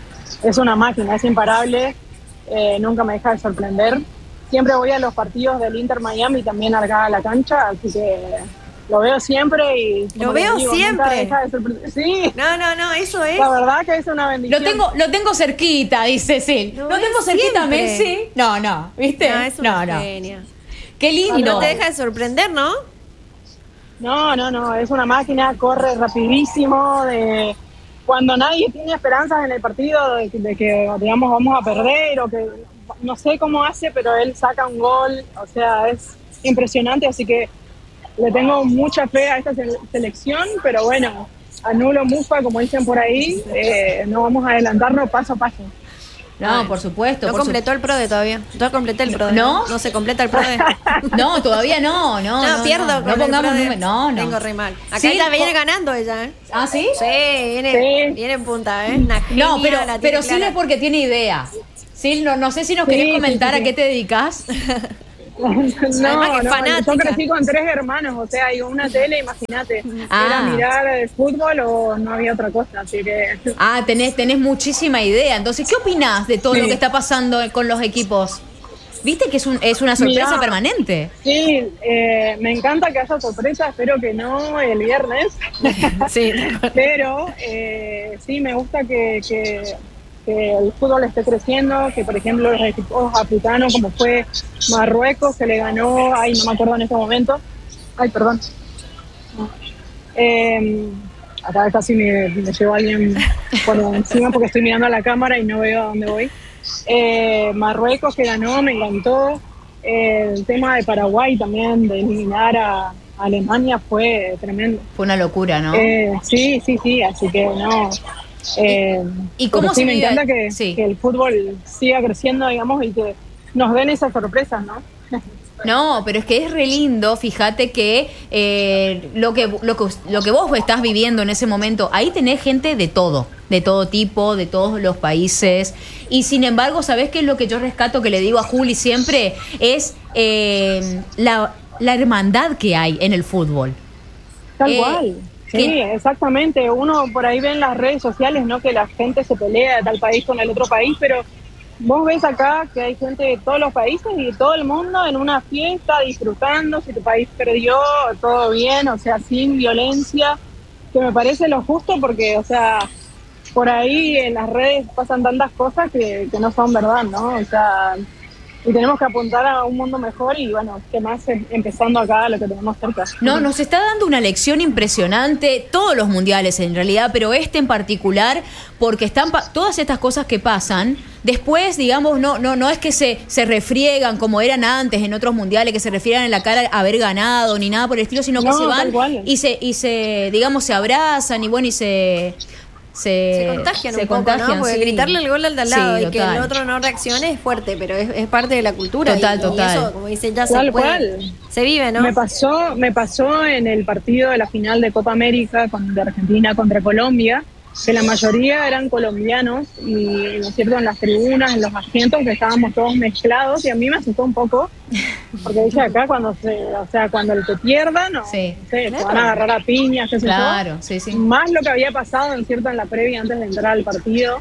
[SPEAKER 7] es una máquina, es imparable, eh, nunca me deja de sorprender. Siempre voy a los partidos del Inter Miami también acá a la cancha, así que lo veo siempre y... como
[SPEAKER 3] Lo
[SPEAKER 7] les
[SPEAKER 3] veo
[SPEAKER 7] digo, nunca
[SPEAKER 3] siempre.
[SPEAKER 7] deja de sorprender. Sí,
[SPEAKER 3] No, no, no, eso es.
[SPEAKER 7] la verdad que es una bendición.
[SPEAKER 2] Lo tengo, lo tengo cerquita, dice Sil.
[SPEAKER 3] Lo
[SPEAKER 2] Lo,
[SPEAKER 3] ves
[SPEAKER 2] tengo cerquita a
[SPEAKER 3] siempre.
[SPEAKER 2] Messi. No, no, ¿viste?
[SPEAKER 3] No, es una
[SPEAKER 2] no, no.
[SPEAKER 3] genia.
[SPEAKER 2] Qué lindo.
[SPEAKER 3] Y no te deja de sorprender, ¿no?
[SPEAKER 7] No, no, no, es una máquina, corre rapidísimo, de cuando nadie tiene esperanzas en el partido de, que- de que, digamos, vamos a perder o que no sé cómo hace, pero él saca un gol, o sea, es impresionante, así que le tengo mucha fe a esta se- selección, pero bueno, anulo mufa, como dicen por ahí, eh, no vamos a adelantarnos paso a paso.
[SPEAKER 2] No, por supuesto.
[SPEAKER 3] No
[SPEAKER 2] por
[SPEAKER 3] completó el PRODE todavía. No completé el PRODE.
[SPEAKER 2] ¿No?
[SPEAKER 3] No se completa el PRODE.
[SPEAKER 2] su- No, todavía no, no.
[SPEAKER 3] No,
[SPEAKER 2] no
[SPEAKER 3] pierdo.
[SPEAKER 2] No,
[SPEAKER 3] con
[SPEAKER 2] no
[SPEAKER 3] el
[SPEAKER 2] pongamos
[SPEAKER 3] PRODE.
[SPEAKER 2] número. No, no.
[SPEAKER 3] Tengo re mal. Acá
[SPEAKER 2] Sí,
[SPEAKER 3] ella viene
[SPEAKER 2] po-
[SPEAKER 3] ganando ella, ¿eh?
[SPEAKER 2] ¿Ah, sí?
[SPEAKER 3] Sí, viene,
[SPEAKER 7] Sí.
[SPEAKER 3] viene en punta, ¿eh? Una genia,
[SPEAKER 2] No, pero,
[SPEAKER 3] la tiene
[SPEAKER 2] pero sí
[SPEAKER 3] clara.
[SPEAKER 2] es porque tiene idea. Sí, no, no sé si nos
[SPEAKER 7] Sí,
[SPEAKER 2] querés
[SPEAKER 7] sí,
[SPEAKER 2] comentar
[SPEAKER 7] sí,
[SPEAKER 2] a
[SPEAKER 7] sí.
[SPEAKER 2] qué te dedicas.
[SPEAKER 7] No,
[SPEAKER 3] Además que es
[SPEAKER 7] no,
[SPEAKER 3] fanática.
[SPEAKER 7] yo crecí con tres hermanos, o sea, y una tele, imagínate.
[SPEAKER 2] Ah.
[SPEAKER 7] Era mirar el fútbol o no había otra cosa, así que...
[SPEAKER 2] Ah, tenés, tenés muchísima idea. Entonces, ¿qué opinás de todo
[SPEAKER 7] Sí.
[SPEAKER 2] lo que está pasando con los equipos? ¿Viste que es, un, es una sorpresa
[SPEAKER 7] Mirá.
[SPEAKER 2] permanente?
[SPEAKER 7] Sí, eh, me encanta que haya sorpresa, espero que no el viernes.
[SPEAKER 3] Sí.
[SPEAKER 7] Pero eh, sí, me gusta que, que, que el fútbol esté creciendo, que por ejemplo los equipos africanos, como fue Marruecos, que le ganó, ay, no me acuerdo en este momento, ay, perdón. Eh, acá casi me, me llevó alguien por encima porque estoy mirando a la cámara y no veo a dónde voy. Eh, Marruecos que ganó, me encantó. Eh, el tema de Paraguay también, de eliminar a Alemania, fue tremendo.
[SPEAKER 2] Fue una locura, ¿no?
[SPEAKER 7] Eh, sí, sí, sí, así que no. Eh,
[SPEAKER 2] ¿Y cómo
[SPEAKER 7] pero
[SPEAKER 2] se
[SPEAKER 7] sí, me
[SPEAKER 2] vive?
[SPEAKER 7] encanta que,
[SPEAKER 2] Sí.
[SPEAKER 7] que el fútbol siga creciendo, digamos, y que nos den esas sorpresas, ¿no?
[SPEAKER 2] No, pero es que es re lindo, fíjate que, eh, lo que lo que lo que vos estás viviendo en ese momento, ahí tenés gente de todo, de todo tipo, de todos los países, y sin embargo, ¿sabés qué es lo que yo rescato, que le digo a Juli siempre? Es eh, la, la hermandad que hay en el fútbol.
[SPEAKER 7] Tal
[SPEAKER 2] Eh,
[SPEAKER 7] cual. Sí,
[SPEAKER 2] que-
[SPEAKER 7] exactamente. Uno por ahí ve en las redes sociales, ¿no? Que la gente se pelea de tal país con el otro país, pero vos ves acá que hay gente de todos los países y de todo el mundo en una fiesta disfrutando. Si tu país perdió, todo bien, o sea, sin violencia, que me parece lo justo porque, o sea, por ahí en las redes pasan tantas cosas que, que no son verdad, ¿no? O sea, y tenemos que apuntar a un mundo mejor y bueno, que más em- empezando acá lo que tenemos cerca.
[SPEAKER 2] No, nos está dando una lección impresionante, todos los mundiales en realidad, pero este en particular, porque están pa- todas estas cosas que pasan, después, digamos, no, no, no es que se, se refriegan como eran antes en otros mundiales, que se refriegan en la cara a haber ganado ni nada por el estilo, sino que
[SPEAKER 7] No,
[SPEAKER 2] se
[SPEAKER 7] tal
[SPEAKER 2] van
[SPEAKER 7] cual.
[SPEAKER 2] y se, y se, digamos, se abrazan y bueno, y se se,
[SPEAKER 3] Se contagian
[SPEAKER 2] se
[SPEAKER 3] un poco,
[SPEAKER 2] contagian,
[SPEAKER 3] ¿no? Porque
[SPEAKER 2] sí.
[SPEAKER 3] gritarle el gol al de al lado
[SPEAKER 2] Sí,
[SPEAKER 3] y que el
[SPEAKER 2] total.
[SPEAKER 3] otro no reaccione es fuerte, pero es, es parte de la cultura.
[SPEAKER 2] Total,
[SPEAKER 3] y,
[SPEAKER 2] total.
[SPEAKER 3] Y eso, como dice, ya se
[SPEAKER 7] Tal
[SPEAKER 3] puede,
[SPEAKER 7] cual.
[SPEAKER 3] se vive, ¿no?
[SPEAKER 7] Me pasó, me pasó en el partido de la final de Copa América con, de Argentina contra Colombia, que la mayoría eran colombianos y, ¿no es cierto?, en las tribunas, en los asientos, que estábamos todos mezclados y a mí me asustó un poco, porque dije acá cuando se, o sea, cuando el que pierda, no,
[SPEAKER 2] Sí.
[SPEAKER 7] no sé, se van a agarrar a piñas, qué sé yo.
[SPEAKER 2] Claro, sí, sí.
[SPEAKER 7] Más lo que había pasado, en cierto, en la previa antes de entrar al partido.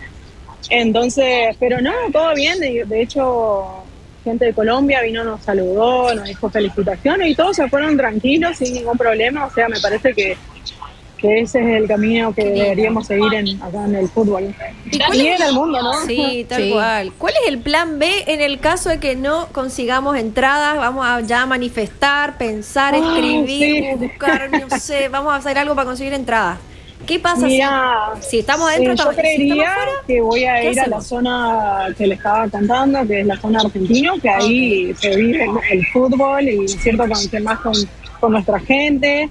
[SPEAKER 7] Entonces, pero no, todo bien. De, de hecho, gente de Colombia vino, nos saludó, nos dijo felicitaciones y todos se fueron tranquilos, sin ningún problema. O sea, me parece que, que ese es el camino que deberíamos seguir en, acá en el fútbol.
[SPEAKER 3] ¿Y cuál
[SPEAKER 7] Y
[SPEAKER 3] es-
[SPEAKER 7] en el mundo, ¿no?
[SPEAKER 3] Sí, tal
[SPEAKER 2] Sí.
[SPEAKER 3] cual. ¿Cuál es el plan B en el caso de que no consigamos entradas? Vamos a ya manifestar, pensar,
[SPEAKER 7] Ay,
[SPEAKER 3] escribir,
[SPEAKER 7] sí.
[SPEAKER 3] buscar, no sé, vamos a hacer algo para conseguir entradas. ¿Qué pasa
[SPEAKER 7] Mira,
[SPEAKER 3] si, si estamos adentro?
[SPEAKER 7] eh, yo
[SPEAKER 3] estamos, si estamos
[SPEAKER 7] creería
[SPEAKER 3] afuera?
[SPEAKER 7] que voy a
[SPEAKER 3] ¿Qué
[SPEAKER 7] ir a la
[SPEAKER 3] hacemos?
[SPEAKER 7] zona que le estaba contando, que es la zona argentina, que ahí se vive el, el fútbol y, cierto, con, que más con, con nuestra gente.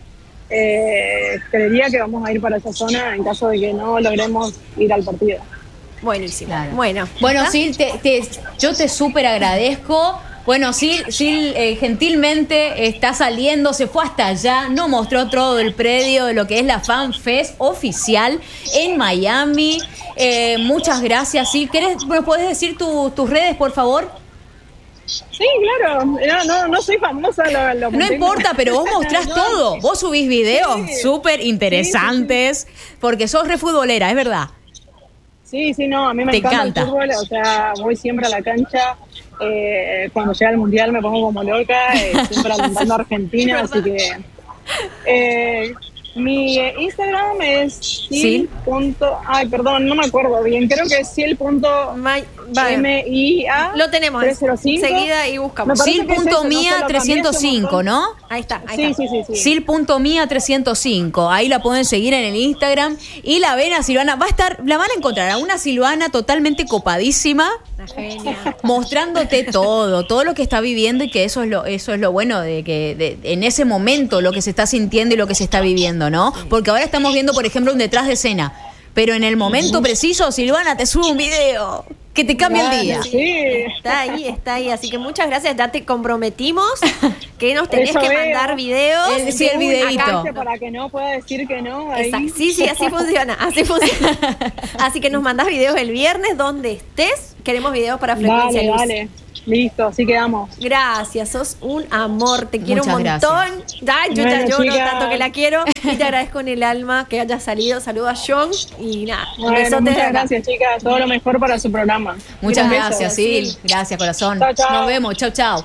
[SPEAKER 7] Eh, creería que vamos a ir para esa zona en caso de que no logremos ir al partido.
[SPEAKER 3] Buenísimo.
[SPEAKER 2] Claro.
[SPEAKER 3] Bueno,
[SPEAKER 2] Bueno,
[SPEAKER 3] ¿está?
[SPEAKER 2] Sil, te, te- yo te súper agradezco. Bueno, Sil, Sil eh, gentilmente está saliendo, se fue hasta allá, nos mostró todo el predio de lo que es la Fan Fest oficial en Miami. Eh, muchas gracias, Sil. ¿Querés, ¿nos podés decir tu- tus redes, por favor?
[SPEAKER 7] Sí, claro, no, no, no soy famosa. Lo, lo
[SPEAKER 2] No
[SPEAKER 7] mantengo.
[SPEAKER 2] importa, pero vos mostrás
[SPEAKER 7] No.
[SPEAKER 2] todo. Vos subís videos
[SPEAKER 7] Sí.
[SPEAKER 2] súper interesantes, porque sos re futbolera, es verdad.
[SPEAKER 7] Sí, sí, no, a mí me
[SPEAKER 2] Te
[SPEAKER 7] encanta,
[SPEAKER 2] encanta.
[SPEAKER 7] el fútbol, o sea, voy siempre a la cancha. Eh, cuando llega el mundial me pongo como loca, eh, siempre alentando a Argentina, así que eh, mi eh, Instagram es
[SPEAKER 2] Sí.
[SPEAKER 7] sil. punto- Ay, perdón, no me acuerdo bien, creo que es sil punto
[SPEAKER 3] Ma- vale.
[SPEAKER 7] M I A
[SPEAKER 3] Lo tenemos
[SPEAKER 7] trescientos cinco.
[SPEAKER 3] enseguida y buscamos.
[SPEAKER 7] Me parece que es eso, no sé,
[SPEAKER 2] Sil.mia
[SPEAKER 7] lo
[SPEAKER 2] trescientos
[SPEAKER 7] cambié hace un
[SPEAKER 2] cinco,
[SPEAKER 7] montón.
[SPEAKER 2] ¿no?
[SPEAKER 3] Ahí está, ahí
[SPEAKER 7] Sí,
[SPEAKER 3] está.
[SPEAKER 7] sí, sí, sí.
[SPEAKER 2] Sil.mia trescientos cinco, ahí la pueden seguir en el Instagram y la ven a Silvana, va a estar, la van a encontrar a una Silvana totalmente copadísima,
[SPEAKER 3] Una genia.
[SPEAKER 2] mostrándote todo, todo lo que está viviendo y que eso es lo, eso es lo bueno de que de- en ese momento lo que se está sintiendo y lo que se está viviendo, ¿no? Porque ahora estamos viendo, por ejemplo, un detrás de escena, pero en el momento preciso, Silvana te sube un video. que te cambie
[SPEAKER 7] Claro,
[SPEAKER 2] el día.
[SPEAKER 7] Sí.
[SPEAKER 3] Está ahí, está ahí. Así que muchas gracias. Ya te comprometimos que nos tenés
[SPEAKER 7] Eso
[SPEAKER 3] que
[SPEAKER 7] veo.
[SPEAKER 3] mandar videos.
[SPEAKER 2] El- sí, el
[SPEAKER 3] de un-
[SPEAKER 2] videíto.
[SPEAKER 3] acá.
[SPEAKER 7] Acá, para que no pueda decir que no. Ahí.
[SPEAKER 3] Exacto. Sí, sí, así funciona. Así funciona. Así que nos mandás videos el viernes donde estés. Queremos videos para Frecuencia
[SPEAKER 7] Dale,
[SPEAKER 3] Luz.
[SPEAKER 7] dale. Listo, así quedamos.
[SPEAKER 3] Gracias, sos un amor, te quiero
[SPEAKER 2] Muchas
[SPEAKER 3] un montón. Ay, yo
[SPEAKER 7] Bueno,
[SPEAKER 3] ya lloro
[SPEAKER 7] chicas.
[SPEAKER 3] tanto que la quiero y te agradezco en el alma que hayas salido. Saludo a John y nada, un
[SPEAKER 7] Bueno,
[SPEAKER 3] besote de
[SPEAKER 7] muchas
[SPEAKER 3] acá.
[SPEAKER 7] gracias, chicas. Todo lo mejor para su programa.
[SPEAKER 2] Muchas
[SPEAKER 7] Un beso.
[SPEAKER 2] gracias, Sil. Gracias, corazón.
[SPEAKER 7] Chao, chao.
[SPEAKER 2] Nos vemos. Chau, chau.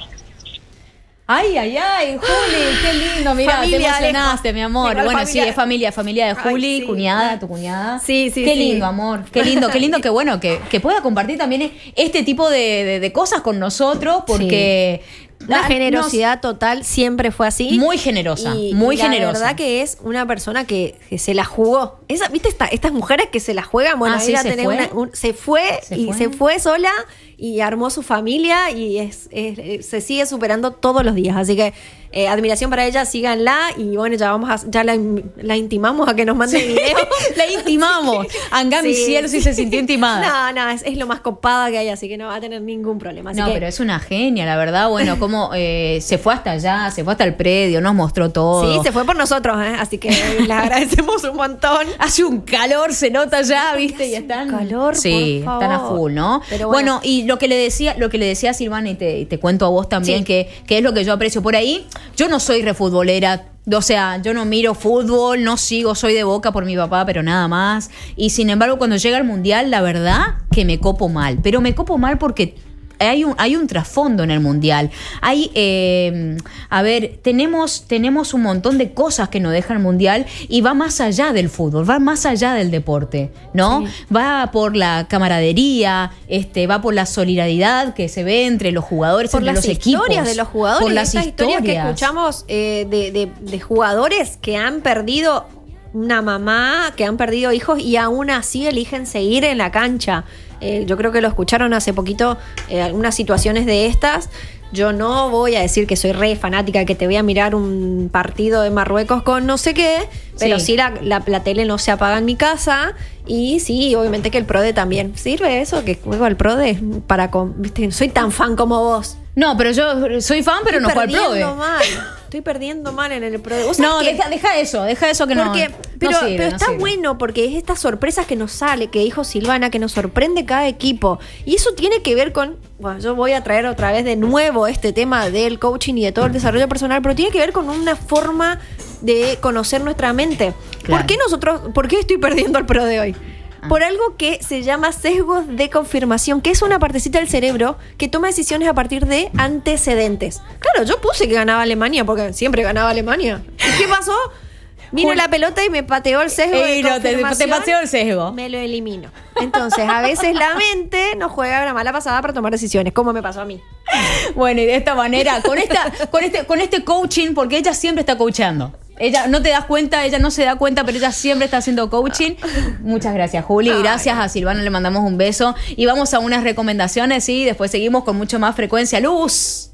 [SPEAKER 2] Ay, ay, ay, Juli, qué lindo, mira,
[SPEAKER 3] Familia,
[SPEAKER 2] te emocionaste,
[SPEAKER 3] Alejo.
[SPEAKER 2] mi amor.
[SPEAKER 3] Igual
[SPEAKER 2] Bueno,
[SPEAKER 3] familia.
[SPEAKER 2] sí, es familia, familia de
[SPEAKER 3] Ay,
[SPEAKER 2] Juli,
[SPEAKER 3] sí.
[SPEAKER 2] cuñada, tu cuñada.
[SPEAKER 3] Sí, sí,
[SPEAKER 2] Qué
[SPEAKER 3] sí.
[SPEAKER 2] lindo, amor, qué lindo, qué lindo, que bueno, que, que pueda compartir también este tipo de, de- de cosas con nosotros, porque...
[SPEAKER 3] La
[SPEAKER 2] nos-
[SPEAKER 3] generosidad total siempre fue así.
[SPEAKER 2] Muy generosa,
[SPEAKER 3] Y-
[SPEAKER 2] muy
[SPEAKER 3] y la
[SPEAKER 2] generosa.
[SPEAKER 3] verdad que es una persona que, que se la jugó. Esa, ¿viste esta- estas mujeres que se la juegan? Bueno,
[SPEAKER 2] Ah, sí,
[SPEAKER 3] ella
[SPEAKER 2] se
[SPEAKER 3] tenés
[SPEAKER 2] fue.
[SPEAKER 3] una- un- se fue
[SPEAKER 2] Se
[SPEAKER 3] y
[SPEAKER 2] fue.
[SPEAKER 3] se fue sola y armó su familia y es, es- se sigue superando todos los días. Así que eh, admiración para ella, síganla y bueno, ya vamos a, ya la, la intimamos a que nos mande video.
[SPEAKER 2] La intimamos. Anga mi
[SPEAKER 3] Sí.
[SPEAKER 2] cielo si se sintió intimada.
[SPEAKER 3] No, no, es, es lo más copada que hay, así que no va a tener ningún problema. Así
[SPEAKER 2] No,
[SPEAKER 3] que,
[SPEAKER 2] pero es una genia, la verdad. Bueno, como eh, se fue hasta allá, se fue hasta el predio, nos mostró todo.
[SPEAKER 3] sí, se fue por nosotros, ¿eh? Así que les agradecemos un montón.
[SPEAKER 2] Hace un calor, se nota ya, ¿viste? Y
[SPEAKER 3] hace un
[SPEAKER 2] están.
[SPEAKER 3] calor,
[SPEAKER 2] sí,
[SPEAKER 3] por
[SPEAKER 2] están a
[SPEAKER 3] favor.
[SPEAKER 2] full, ¿no?
[SPEAKER 3] Pero
[SPEAKER 2] bueno,
[SPEAKER 3] bueno.
[SPEAKER 2] y lo que le decía, lo que le decía a Silvana, y te, y te cuento a vos también,
[SPEAKER 3] Sí.
[SPEAKER 2] que, que es lo que yo aprecio por ahí. Yo no soy refutbolera. O sea, yo no miro fútbol, no sigo, soy de Boca por mi papá, pero nada más. Y sin embargo, cuando llega el Mundial, la verdad que me copo mal. Pero me copo mal porque hay un, hay un trasfondo en el Mundial. Hay, eh, a ver, tenemos, tenemos un montón de cosas que nos deja el Mundial y va más allá del fútbol, va más allá del deporte, ¿no? Va por la camaradería, este, va por la solidaridad que se ve entre los jugadores,
[SPEAKER 3] Por
[SPEAKER 2] entre
[SPEAKER 3] las
[SPEAKER 2] los equipos.
[SPEAKER 3] historias de los jugadores,
[SPEAKER 2] Por las
[SPEAKER 3] estas historias que
[SPEAKER 2] historias.
[SPEAKER 3] escuchamos eh, de, de- de jugadores que han perdido una mamá, que han perdido hijos y aún así eligen seguir en la cancha. Eh, yo creo que lo escucharon hace poquito, eh, algunas situaciones de estas. Yo no voy a decir que soy re fanática, que te voy a mirar un partido de Marruecos con no sé qué, pero
[SPEAKER 2] Sí.
[SPEAKER 3] sí, la, la, la tele no se apaga en mi casa. Y sí, obviamente que el PRODE también. ¿Sirve eso? Que juego al PRODE para... con- ¿viste? Soy tan fan como vos.
[SPEAKER 2] No, pero yo soy fan, pero no
[SPEAKER 3] Estoy
[SPEAKER 2] juego al
[SPEAKER 3] perdiendo
[SPEAKER 2] PRODE.
[SPEAKER 3] mal. Estoy perdiendo mal en el PRODE. ¿Vos sabés
[SPEAKER 2] No,
[SPEAKER 3] que-
[SPEAKER 2] deja, deja eso, deja eso que no.
[SPEAKER 3] porque,
[SPEAKER 2] no
[SPEAKER 3] pero,
[SPEAKER 2] sirve,
[SPEAKER 3] pero
[SPEAKER 2] no
[SPEAKER 3] está
[SPEAKER 2] sirve.
[SPEAKER 3] bueno porque es estas sorpresas que nos sale, que dijo Silvana, que nos sorprende cada equipo. Y eso tiene que ver con, bueno, yo voy a traer otra vez de nuevo este tema del coaching y de todo el desarrollo personal, pero tiene que ver con una forma de conocer nuestra mente.
[SPEAKER 2] Claro.
[SPEAKER 3] ¿Por qué nosotros, por qué estoy perdiendo el pro de hoy?
[SPEAKER 2] Ah.
[SPEAKER 3] Por algo que se llama sesgos de confirmación, que es una partecita del cerebro que toma decisiones a partir de antecedentes. Claro, yo puse que ganaba Alemania porque siempre ganaba Alemania. ¿Y qué pasó? Vino
[SPEAKER 2] Jul-
[SPEAKER 3] la pelota y me pateó el sesgo
[SPEAKER 2] Ey,
[SPEAKER 3] de
[SPEAKER 2] no, te- te
[SPEAKER 3] confirmación.
[SPEAKER 2] pateó el sesgo.
[SPEAKER 3] Me lo elimino. Entonces, a veces la mente nos juega una mala pasada para tomar decisiones, como me pasó a mí.
[SPEAKER 2] Bueno, y de esta manera, con esta, con este, con este coaching, porque ella siempre está coachando. Ella no te das cuenta, ella no se da cuenta, pero ella siempre está haciendo coaching. Muchas gracias, Juli. Gracias a Silvana, le mandamos un beso. Y vamos a unas recomendaciones y después seguimos con mucho más frecuencia luz.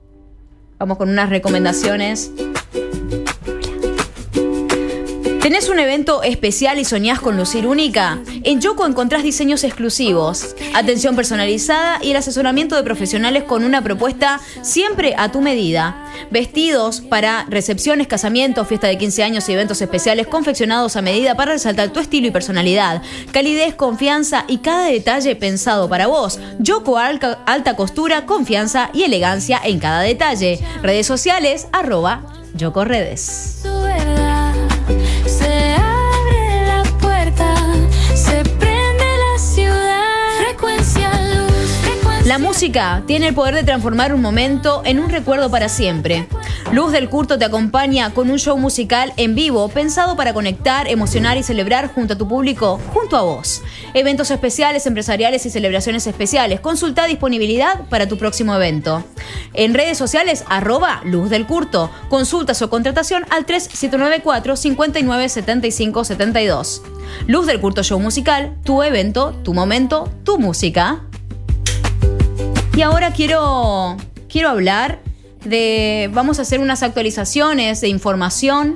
[SPEAKER 2] Vamos con unas recomendaciones. ¿Tenés un evento especial y soñás con lucir única? En Yoco encontrás diseños exclusivos, atención personalizada y el asesoramiento de profesionales con una propuesta siempre a tu medida. Vestidos para recepciones, casamientos, fiesta de quince años y eventos especiales confeccionados a medida para resaltar tu estilo y personalidad. Calidez, confianza y cada detalle pensado para vos. Yoco alta, alta costura, confianza y elegancia en cada detalle. Redes sociales, arroba Yoco Redes.
[SPEAKER 4] Su verdad, se abre la puerta, se prende la ciudad. Frecuencia luz, frecuencia.
[SPEAKER 2] La música tiene el poder de transformar un momento en un recuerdo para siempre. Luz del Curto te acompaña con un show musical en vivo pensado para conectar, emocionar y celebrar junto a tu público, junto a vos. Eventos especiales, empresariales y celebraciones especiales. Consulta disponibilidad para tu próximo evento. En redes sociales, arroba Luz del Curto. Consultas o contratación al tres siete nueve cuatro, cinco nueve siete cinco siete dos. Luz del Curto Show Musical, tu evento, tu momento, tu música. Y ahora quiero, quiero hablar de... Vamos a hacer unas actualizaciones de información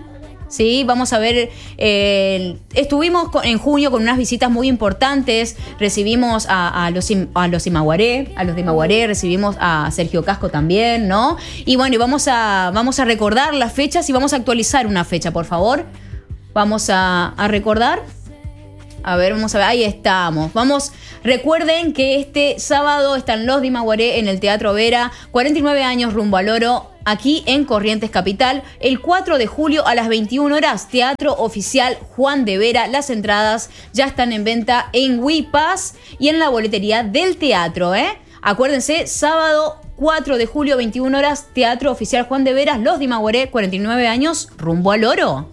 [SPEAKER 2] ¿sí? Vamos a ver, eh, estuvimos con, en junio con unas visitas muy importantes, recibimos a, a, los, a los Imaguaré, a los de Imaguaré, recibimos a Sergio Casco también, ¿no? Y bueno, y vamos a, vamos a recordar las fechas y vamos a actualizar una fecha, por favor. Vamos a, a recordar. A ver, vamos a ver, ahí estamos. Vamos, recuerden que este sábado están los de Imaguaré en el Teatro Vera, cuarenta y nueve años rumbo al oro, aquí en Corrientes Capital. El cuatro de julio a las veintiuna horas, Teatro Oficial Juan de Vera. Las entradas ya están en venta en WePass y en la boletería del teatro, ¿eh? Acuérdense, sábado cuatro de julio, veintiuna horas, Teatro Oficial Juan de Vera, los de Imaguaré, cuarenta y nueve años rumbo al oro.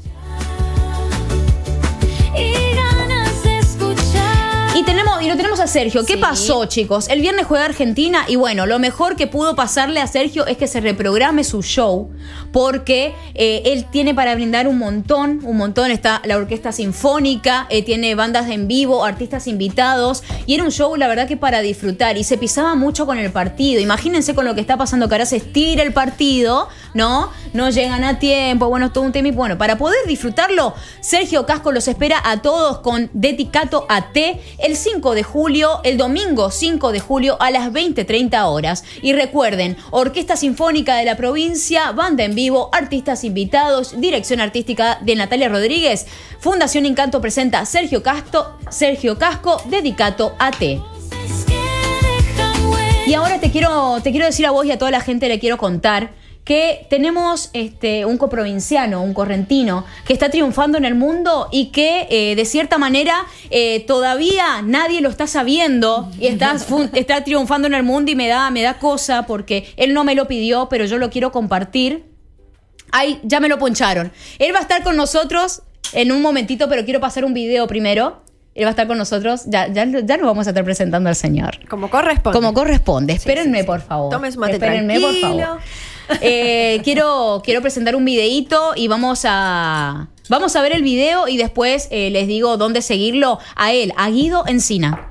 [SPEAKER 2] Y, tenemos, y lo tenemos a Sergio. ¿Qué sí. pasó, chicos? El viernes juega Argentina y bueno, lo mejor que pudo pasarle a Sergio es que se reprograme su show porque eh, él tiene para brindar un montón, un montón. Está la Orquesta Sinfónica, eh, tiene bandas en vivo, artistas invitados y era un show, la verdad, que para disfrutar y se pisaba mucho con el partido. Imagínense con lo que está pasando, que ahora se estira el partido, ¿no? No llegan a tiempo, bueno, es todo un tema y bueno, para poder disfrutarlo, Sergio Casco los espera a todos con Dedicato a Te el cinco de julio, el domingo cinco de julio a las veinte treinta horas. Y recuerden, Orquesta Sinfónica de la Provincia, banda en vivo, artistas invitados, dirección artística de Natalia Rodríguez. Fundación Encanto presenta Sergio Casco, Sergio Casco, Dedicato a Te. Y ahora te quiero, te quiero decir a vos y a toda la gente, le quiero contar que tenemos este, un coprovinciano, un correntino, que está triunfando en el mundo y que eh, de cierta manera eh, todavía nadie lo está sabiendo y está, está triunfando en el mundo y me da, me da cosa porque él no me lo pidió, pero yo lo quiero compartir. Ay, ya me lo poncharon. Él va a estar con nosotros en un momentito, pero quiero pasar un video primero. Él va a estar con nosotros, ya, ya, ya nos vamos a estar presentando al señor.
[SPEAKER 3] Como corresponde.
[SPEAKER 2] Como corresponde. Espérenme, sí, sí, sí. por favor.
[SPEAKER 3] Tome su mate
[SPEAKER 2] Espérenme,
[SPEAKER 3] tranquilo.
[SPEAKER 2] por favor. Eh, quiero, quiero presentar un videíto y vamos a, vamos a ver el video y después eh, les digo dónde seguirlo a él, a Guido Encina.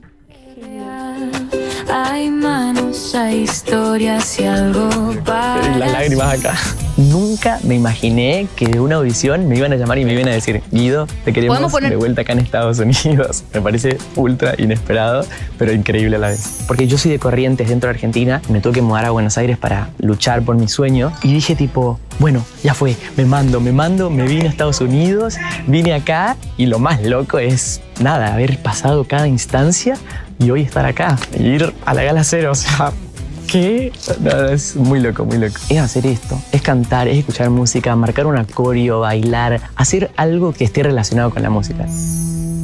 [SPEAKER 4] Hay manos, hay historias y algo para...
[SPEAKER 8] Las lágrimas acá. Nunca me imaginé que de una audición me iban a llamar y me iban a decir: Guido, te queremos poner... de vuelta acá en Estados Unidos. Me parece ultra inesperado, pero increíble a la vez. Porque yo soy de Corrientes, dentro de Argentina, me tuve que mudar a Buenos Aires para luchar por mi sueño. Y dije tipo, bueno, ya fue, me mando, me mando, me vine a Estados Unidos, vine acá y lo más loco es, nada, haber pasado cada instancia y hoy estar acá, ir a la Gala Cero, o sea... ¿Qué? No, es muy loco, muy loco. Es hacer esto, es cantar, es escuchar música, marcar un acorio, bailar, hacer algo que esté relacionado con la música.